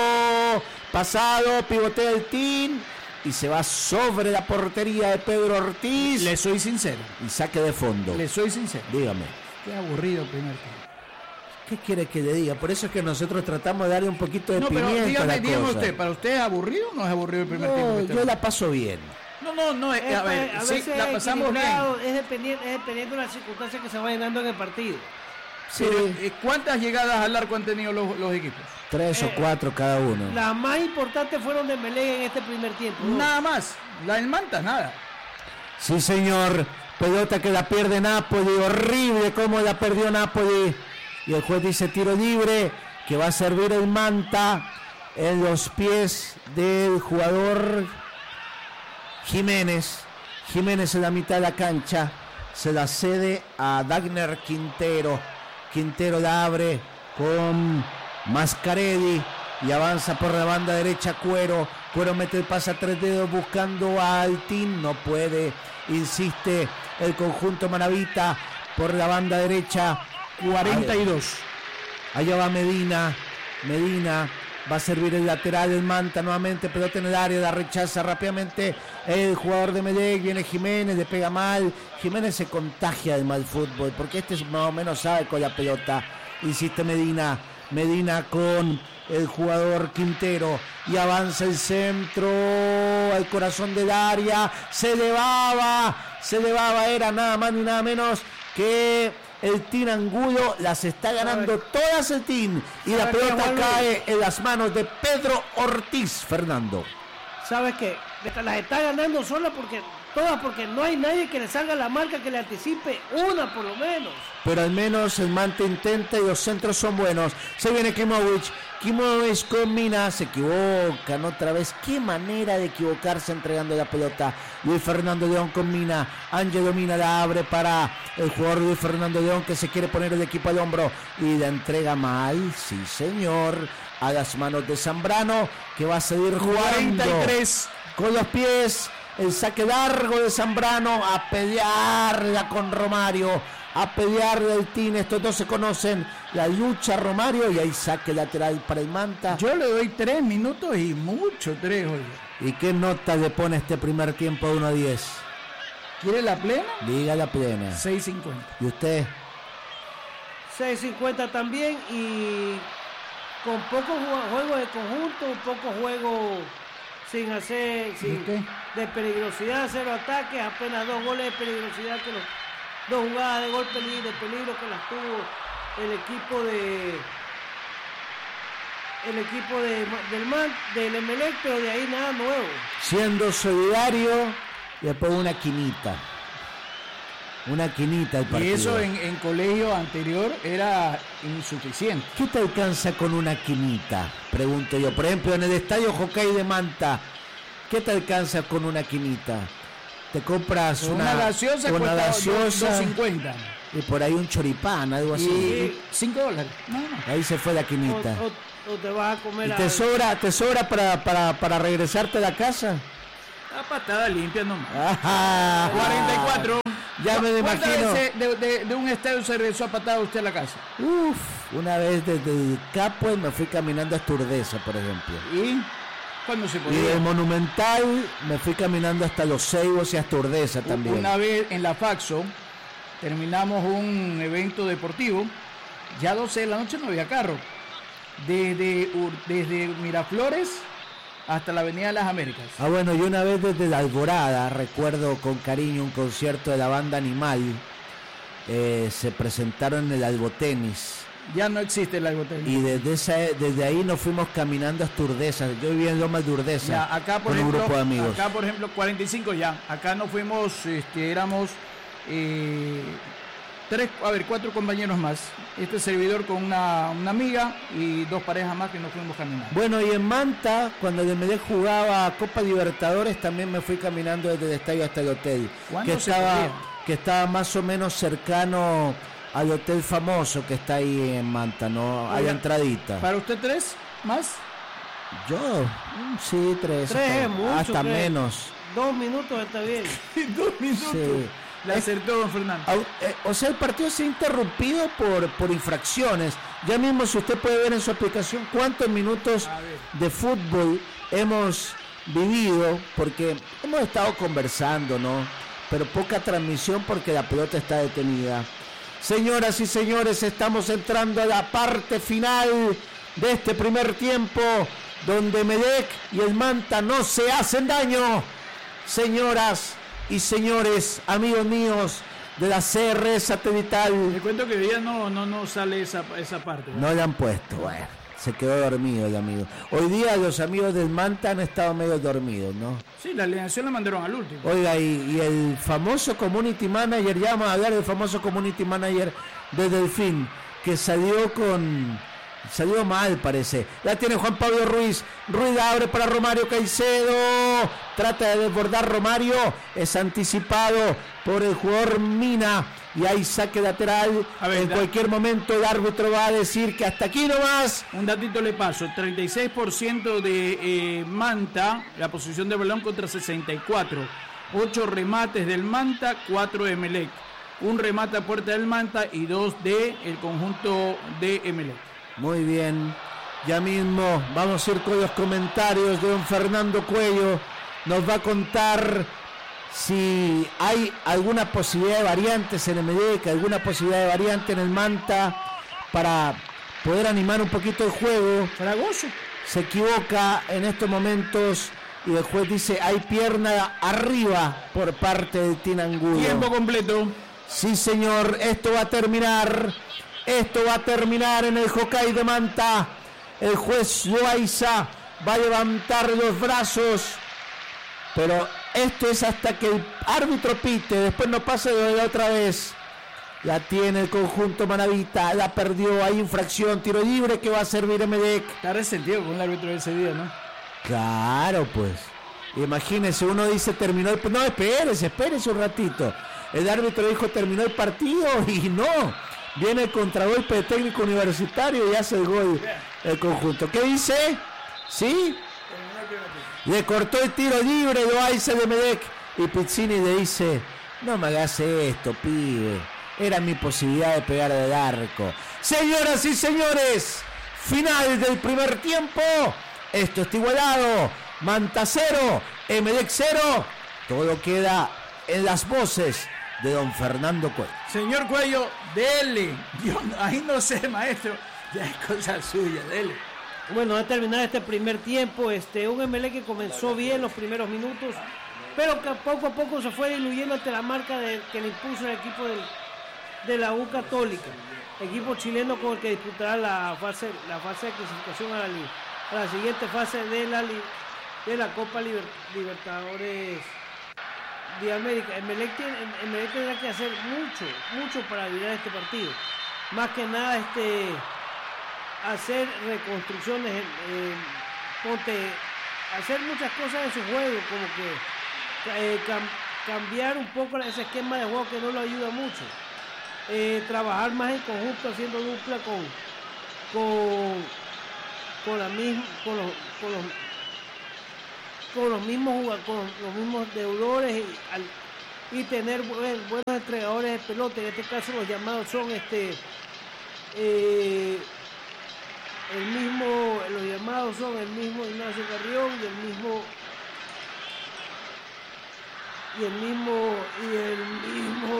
S1: pasado, pivotea el Tin y se va sobre la portería de Pedro Ortiz.
S2: Le soy sincero.
S1: Y saque de fondo.
S2: Le soy sincero.
S1: Dígame,
S2: Qué aburrido el primer tiempo.
S1: ¿qué quiere que le diga? Por eso es que nosotros tratamos de darle un poquito de
S2: No, pero
S1: pimienta a
S2: dígame,
S1: la
S2: dígame
S1: cosa.
S2: usted, ¿para usted es aburrido o no es aburrido el primer
S1: No,
S2: tiempo? que está-
S1: yo la paso bien.
S2: No, no, no, eh,
S3: Es,
S2: a ver,
S3: a
S2: sí,
S3: veces
S2: la
S3: es
S2: pasamos bien.
S3: equilibrado, es dependiente, es dependiendo de las circunstancias que se vayan dando en el partido.
S1: Sí,
S2: Pero, eh, ¿cuántas llegadas al arco han tenido los, los equipos?
S1: tres o
S3: eh,
S1: cuatro cada uno.
S3: Las más importantes fueron de Melé en este primer tiempo. ¿no?
S2: Nada más. La del Manta, nada.
S1: Sí, señor. Pelota que la pierde Napoli. Horrible cómo la perdió Napoli. Y el juez dice tiro libre que va a servir el Manta en los pies del jugador Jiménez. Jiménez en la mitad de la cancha. Se la cede a Dagner Quintero. Quintero la abre con Mascarelli y avanza por la banda derecha Cuero. Cuero mete el pase a tres dedos buscando a Altín. No puede. Insiste el conjunto Manavita por la banda derecha.
S2: cuarenta y dos.
S1: Allá va Medina. Medina va a servir el lateral, el Manta nuevamente, pelota en el área, la rechaza rápidamente el jugador de Medellín, viene Jiménez, le pega mal. Jiménez se contagia del mal fútbol, porque este es más o menos sabe con la pelota. Insiste Medina, Medina con el jugador Quintero y avanza el centro al corazón del área, se elevaba, se elevaba, era nada más ni nada menos que el Tin Angulo. Las está ganando todas el Tin y la pelota cae en las manos de Pedro Ortiz. Fernando,
S3: ¿Sabes qué? Las está ganando sola porque todas porque no hay nadie que le salga la marca que le anticipe una por lo menos.
S1: pero al menos el Manta intenta y los centros son buenos. Se viene Kimovic, Kimovic con Mina, se equivocan otra vez. Qué manera de equivocarse entregando la pelota. Luis Fernando León con Mina, Ángelo Mina la abre para el jugador Luis Fernando León que se quiere poner el equipo al hombro y la entrega mal, sí señor, a las manos de Zambrano que va a seguir jugando.
S2: cuarenta y tres.
S1: Con los pies, el saque largo de Zambrano a pelearla con Romario, a pelearle el Tin. Estos dos se conocen, la lucha Romario y ahí saque lateral para el Manta.
S2: Yo le doy tres minutos y mucho tres, oye.
S1: ¿Y qué nota le pone este primer tiempo de uno a diez?
S2: ¿Quiere la plena?
S1: Diga la plena.
S2: seis cincuenta.
S1: ¿Y usted?
S3: seis cincuenta también y con poco ju- juego de conjunto, poco juego sin hacer, sin,
S2: qué?
S3: de peligrosidad, cero ataques, apenas dos goles de peligrosidad que los dos jugadas de gol peli- de peligro que las tuvo el equipo de el equipo de, del Man, del Emelec, pero de ahí nada nuevo.
S1: Siendo solidario, le pongo una quinita. Una quinita el partido.
S2: Y eso en, en colegio anterior era insuficiente.
S1: ¿Qué te alcanza con una quinita? Pregunto yo. Por ejemplo, en el estadio Hockey de Manta, ¿qué te alcanza con una quinita? Te compras
S2: una,
S1: una
S2: gaseosa,
S1: una
S2: cuesta
S1: gaseosa
S2: dos cincuenta.
S1: Y por ahí un choripán, algo así.
S2: Y cinco dólares. No, no.
S1: Ahí se fue la quinita.
S3: O, o, o te vas a comer
S1: ¿Y
S3: a...
S1: te sobra, te sobra para, para, para regresarte a la casa?
S2: La patada limpia nomás.
S1: Ajá.
S2: cuarenta y cuatro.
S1: Ya me lo
S2: ¿Cuántas
S1: imagino.
S2: veces de, de, de un estadio se regresó a patada usted a la casa?
S1: Uf, una vez desde el Capo me fui caminando a Esturdeza, por ejemplo.
S2: ¿Y cuándo se
S1: Y
S2: podía?
S1: del Monumental me fui caminando hasta Los Ceibos y a Esturdeza también.
S2: Una vez en la Faxo terminamos un evento deportivo, ya a doce de la noche no había carro. Desde, desde Miraflores hasta la Avenida de las Américas.
S1: Ah, bueno, yo una vez desde la Alborada recuerdo con cariño un concierto de la banda Animal. Eh, se presentaron en el Albotenis.
S2: Ya no existe el algotenis.
S1: Y desde esa, desde ahí nos fuimos caminando a Esturdeza. Yo vivía en Lomas de Urdeza.
S2: Ya, acá por
S1: con
S2: ejemplo,
S1: un grupo de amigos.
S2: acá por ejemplo cuarenta y cinco ya. Acá nos fuimos, este, éramos eh, tres, a ver, cuatro compañeros más. Este servidor con una, una amiga y dos parejas más que nos fuimos caminando.
S1: Bueno, y en Manta, cuando el Emelec jugaba Copa Libertadores, también me fui caminando desde el estadio hasta el hotel.
S2: ¿Cuándo
S1: Que
S2: se
S1: estaba,
S2: podía?
S1: que estaba más o menos cercano al hotel famoso que está ahí en Manta, ¿no? Hay
S2: Oiga,
S1: entradita.
S2: ¿Para usted tres más?
S1: Yo, mm, sí, tres.
S3: Tres
S1: hasta,
S3: es mucho,
S1: hasta
S3: tres.
S1: menos.
S3: Dos minutos está bien.
S2: Dos minutos.
S1: Sí.
S2: Le acertó don Fernando.
S1: Au- eh, O sea, el partido se ha interrumpido por, por infracciones. Ya mismo, si usted puede ver en su aplicación cuántos minutos
S2: A ver.
S1: de fútbol hemos vivido, porque hemos estado conversando, ¿no? Pero poca transmisión porque la pelota está detenida. Señoras y señores, estamos entrando a la parte final de este primer tiempo, donde Emelec y el Manta no se hacen daño. Señoras y señores, amigos míos de la C R satelital,
S2: Le cuento que hoy día no, no, no sale esa, esa parte. ¿verdad?
S1: no le han puesto. Bueno, se quedó dormido el amigo. Hoy día los amigos del Manta han estado medio dormidos, ¿no?
S2: Sí, la alineación la mandaron al último.
S1: Oiga, y, y el famoso community manager, ya vamos a hablar del famoso community manager de Delfín, que salió con... Salió mal, parece. La tiene Juan Pablo Ruiz. Ruiz la abre para Romario Caicedo. Trata de desbordar Romario. Es anticipado por el jugador Mina. Y hay saque lateral.
S2: A ver,
S1: en
S2: da-
S1: cualquier momento el árbitro va a decir que hasta aquí nomás.
S2: Un datito le paso, treinta y seis por ciento de eh, Manta, la posición de balón contra sesenta y cuatro. ocho remates del Manta, cuatro de Emelec. Un remate a puerta del Manta y dos de el conjunto de Emelec.
S1: Muy bien. Ya mismo vamos a ir con los comentarios de don Fernando Cuello. Nos va a contar si hay alguna posibilidad de variantes en Emelec, alguna posibilidad de variante en el Manta para poder animar un poquito el juego.
S2: Fragoso.
S1: Se equivoca en estos momentos y el juez dice hay pierna arriba por parte del Tinangulo.
S2: Tiempo completo.
S1: Sí, señor, esto va a terminar. Esto va a terminar en el Hockey de Manta. El juez Loaiza va a levantar los brazos. Pero esto es hasta que el árbitro pite. Después no pase de la otra vez. La tiene el conjunto Manavita. La perdió. Hay infracción. Tiro libre que va a servir Emelec.
S2: Está resentido con el árbitro de ese día, ¿no?
S1: Claro, pues. Imagínese, uno dice terminó el... No, espérese, espérese un ratito. El árbitro dijo terminó el partido y no. Viene el contragolpe de técnico universitario y hace el gol el conjunto. ¿Qué dice? ¿Sí? Le cortó el tiro libre, lo hace de Emelec. Y Pizzini le dice, no me hagas esto, pibe. Era mi posibilidad de pegar al arco. Señoras y señores, final del primer tiempo. Esto está igualado. Manta cero, Emelec cero. Todo queda en las voces de don Fernando Cuello.
S2: Señor Cuello, dele. Yo no- ahí no sé, maestro. Ya es cosa suya, dele.
S3: Bueno, a terminar este primer tiempo, este, un Emelec que comenzó bien los primeros minutos, pero que poco a poco se fue diluyendo ante la marca de, que le impuso el equipo del, de la U Católica, equipo chileno con el que disputará la fase, la fase de clasificación a la, li- a la siguiente fase de la, li- de la Copa Liber- Libertadores de América. Emelec, tiene, Emelec tendrá que hacer mucho, mucho para virar este partido. Más que nada, este, hacer reconstrucciones, eh, ponte, hacer muchas cosas en su juego, como que eh, cam, cambiar un poco ese esquema de juego que no lo ayuda mucho. Eh, trabajar más en conjunto, haciendo dupla con, con, con, la misma, con, los, con, los, con los mismos jugadores, con los mismos deudores y, al, y tener buen, buenos entregadores de pelota. En este caso los llamados son este eh, el mismo, los llamados son el mismo Ignacio Carrión y el mismo y el mismo y el mismo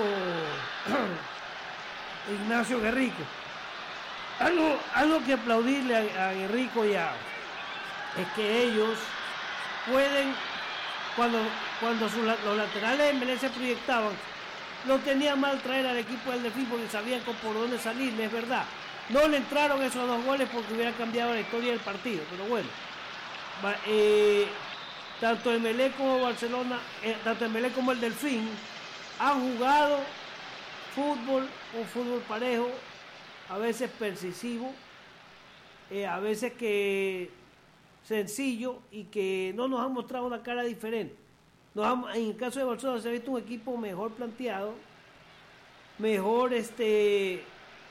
S3: Ignacio Guerrico. Algo, algo que aplaudirle a, a Guerrico ya es que ellos pueden, cuando, cuando sus, los laterales de Emelec se proyectaban, no tenía mal traer al equipo del Delfín porque sabían por dónde salir, es verdad. No le entraron esos dos goles porque hubiera cambiado la historia del partido, pero bueno. Eh, tanto Emelec como Barcelona, eh, tanto Emelec como el Delfín han jugado fútbol, un fútbol parejo, a veces persuasivo, eh, a veces que sencillo y que no nos han mostrado una cara diferente. Nos han, en el caso de Barcelona se ha visto un equipo mejor planteado, mejor este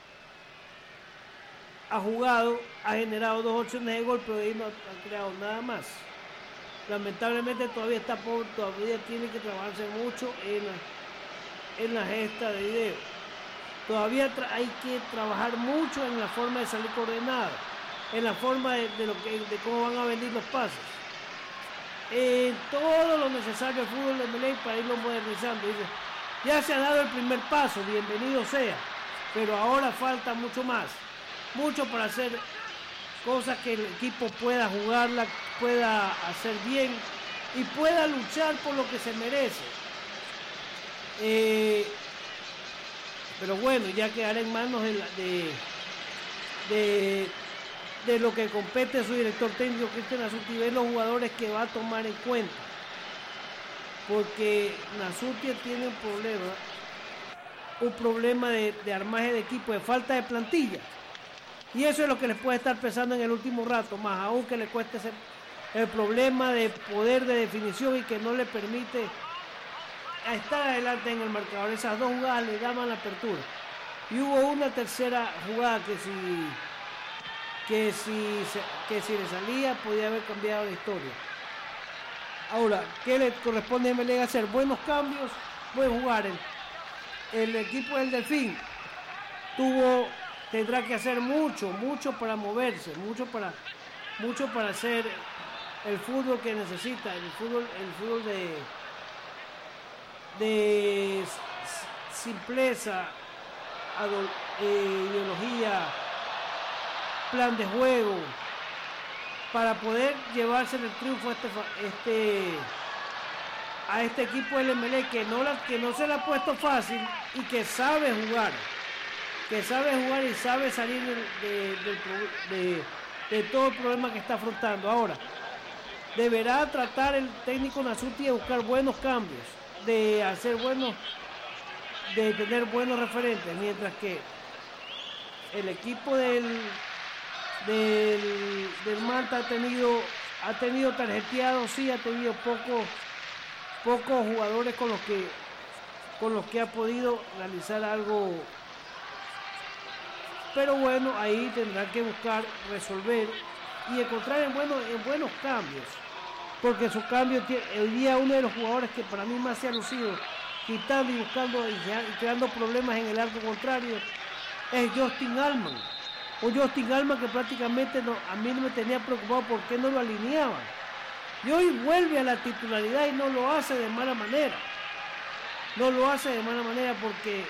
S3: ha jugado, ha generado dos opciones de gol, pero ahí no ha creado nada más. Lamentablemente todavía está pobre, todavía tiene que trabajarse mucho en la, en la gesta de video. Todavía hay que trabajar mucho en la forma de salir coordenada, en la forma de, de, lo que, de cómo van a venir los pases. En todo lo necesario al fútbol de Emelec para irlo modernizando. Dice, ya se ha dado el primer paso, bienvenido sea, pero ahora falta mucho más, mucho para hacer cosas que el equipo pueda jugarla, pueda hacer bien y pueda luchar por lo que se merece. Eh, pero bueno, ya quedará en manos de, de, de, de lo que compete a su director técnico Cristian Nasuti, ver los jugadores que va a tomar en cuenta, porque Nasuti tiene un problema, un problema de, de armaje de equipo, de falta de plantilla, y eso es lo que les puede estar pesando en el último rato, más aún que le cueste ese, el problema de poder de definición y que no le permite a estar adelante en el marcador. Esas dos jugadas le daban la apertura y hubo una tercera jugada que si que si que si le salía podía haber cambiado la historia. Ahora, ¿qué le corresponde a Emelec hacer? Buenos cambios, buen jugar. El, el equipo del Delfín tuvo tendrá que hacer mucho, mucho para moverse, mucho para mucho para hacer el fútbol que necesita, el fútbol el fútbol de de simpleza, adol, eh, ideología, plan de juego, para poder llevarse el triunfo a este, este, a este equipo del Emelec que no, la, que no se le ha puesto fácil y que sabe jugar, que sabe jugar y sabe salir de, de, de, de, de todo el problema que está afrontando. Ahora, deberá tratar el técnico Nasuti de buscar buenos cambios, de hacer buenos, de tener buenos referentes, mientras que el equipo del del, del Manta ha tenido ha tenido tarjeteados, sí, ha tenido pocos pocos jugadores con los que con los que ha podido realizar algo, pero bueno, ahí tendrá que buscar resolver y encontrar en buenos en buenos cambios. Porque su cambio, hoy día uno de los jugadores que para mí más se ha lucido, quitando y buscando y, ya, y creando problemas en el arco contrario, es Justin Allman. Un Justin Allman que prácticamente no, a mí no me tenía preocupado por qué no lo alineaban. Y hoy vuelve a la titularidad y no lo hace de mala manera. No lo hace de mala manera porque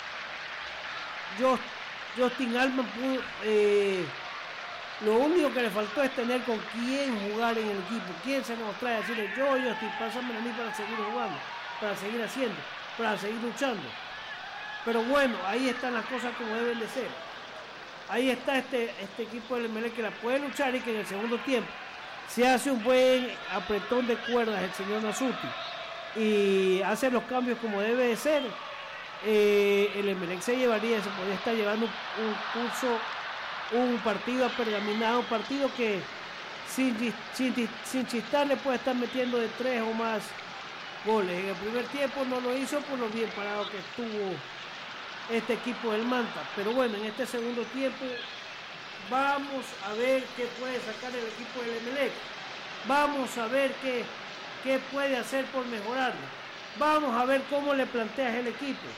S3: Just, Justin Allman pudo... Eh, Lo único que le faltó es tener con quién jugar en el equipo, quién se mostrar, decirle yo, yo estoy pasando a mí para seguir jugando, para seguir haciendo, para seguir luchando. Pero bueno, ahí están las cosas como deben de ser. Ahí está este, este equipo del Emelec que la puede luchar y que en el segundo tiempo se hace un buen apretón de cuerdas el señor Nasuti y hace los cambios como debe de ser, eh, el Emelec se llevaría, se podría estar llevando un, un curso, un partido apergaminado, un partido que sin, sin, sin chistar le puede estar metiendo de tres o más goles. En el primer tiempo no lo hizo por lo bien parado que estuvo este equipo del Manta, pero bueno, en este segundo tiempo vamos a ver qué puede sacar el equipo del Emelec, vamos a ver qué, qué puede hacer por mejorarlo, vamos a ver cómo le planteas el equipo.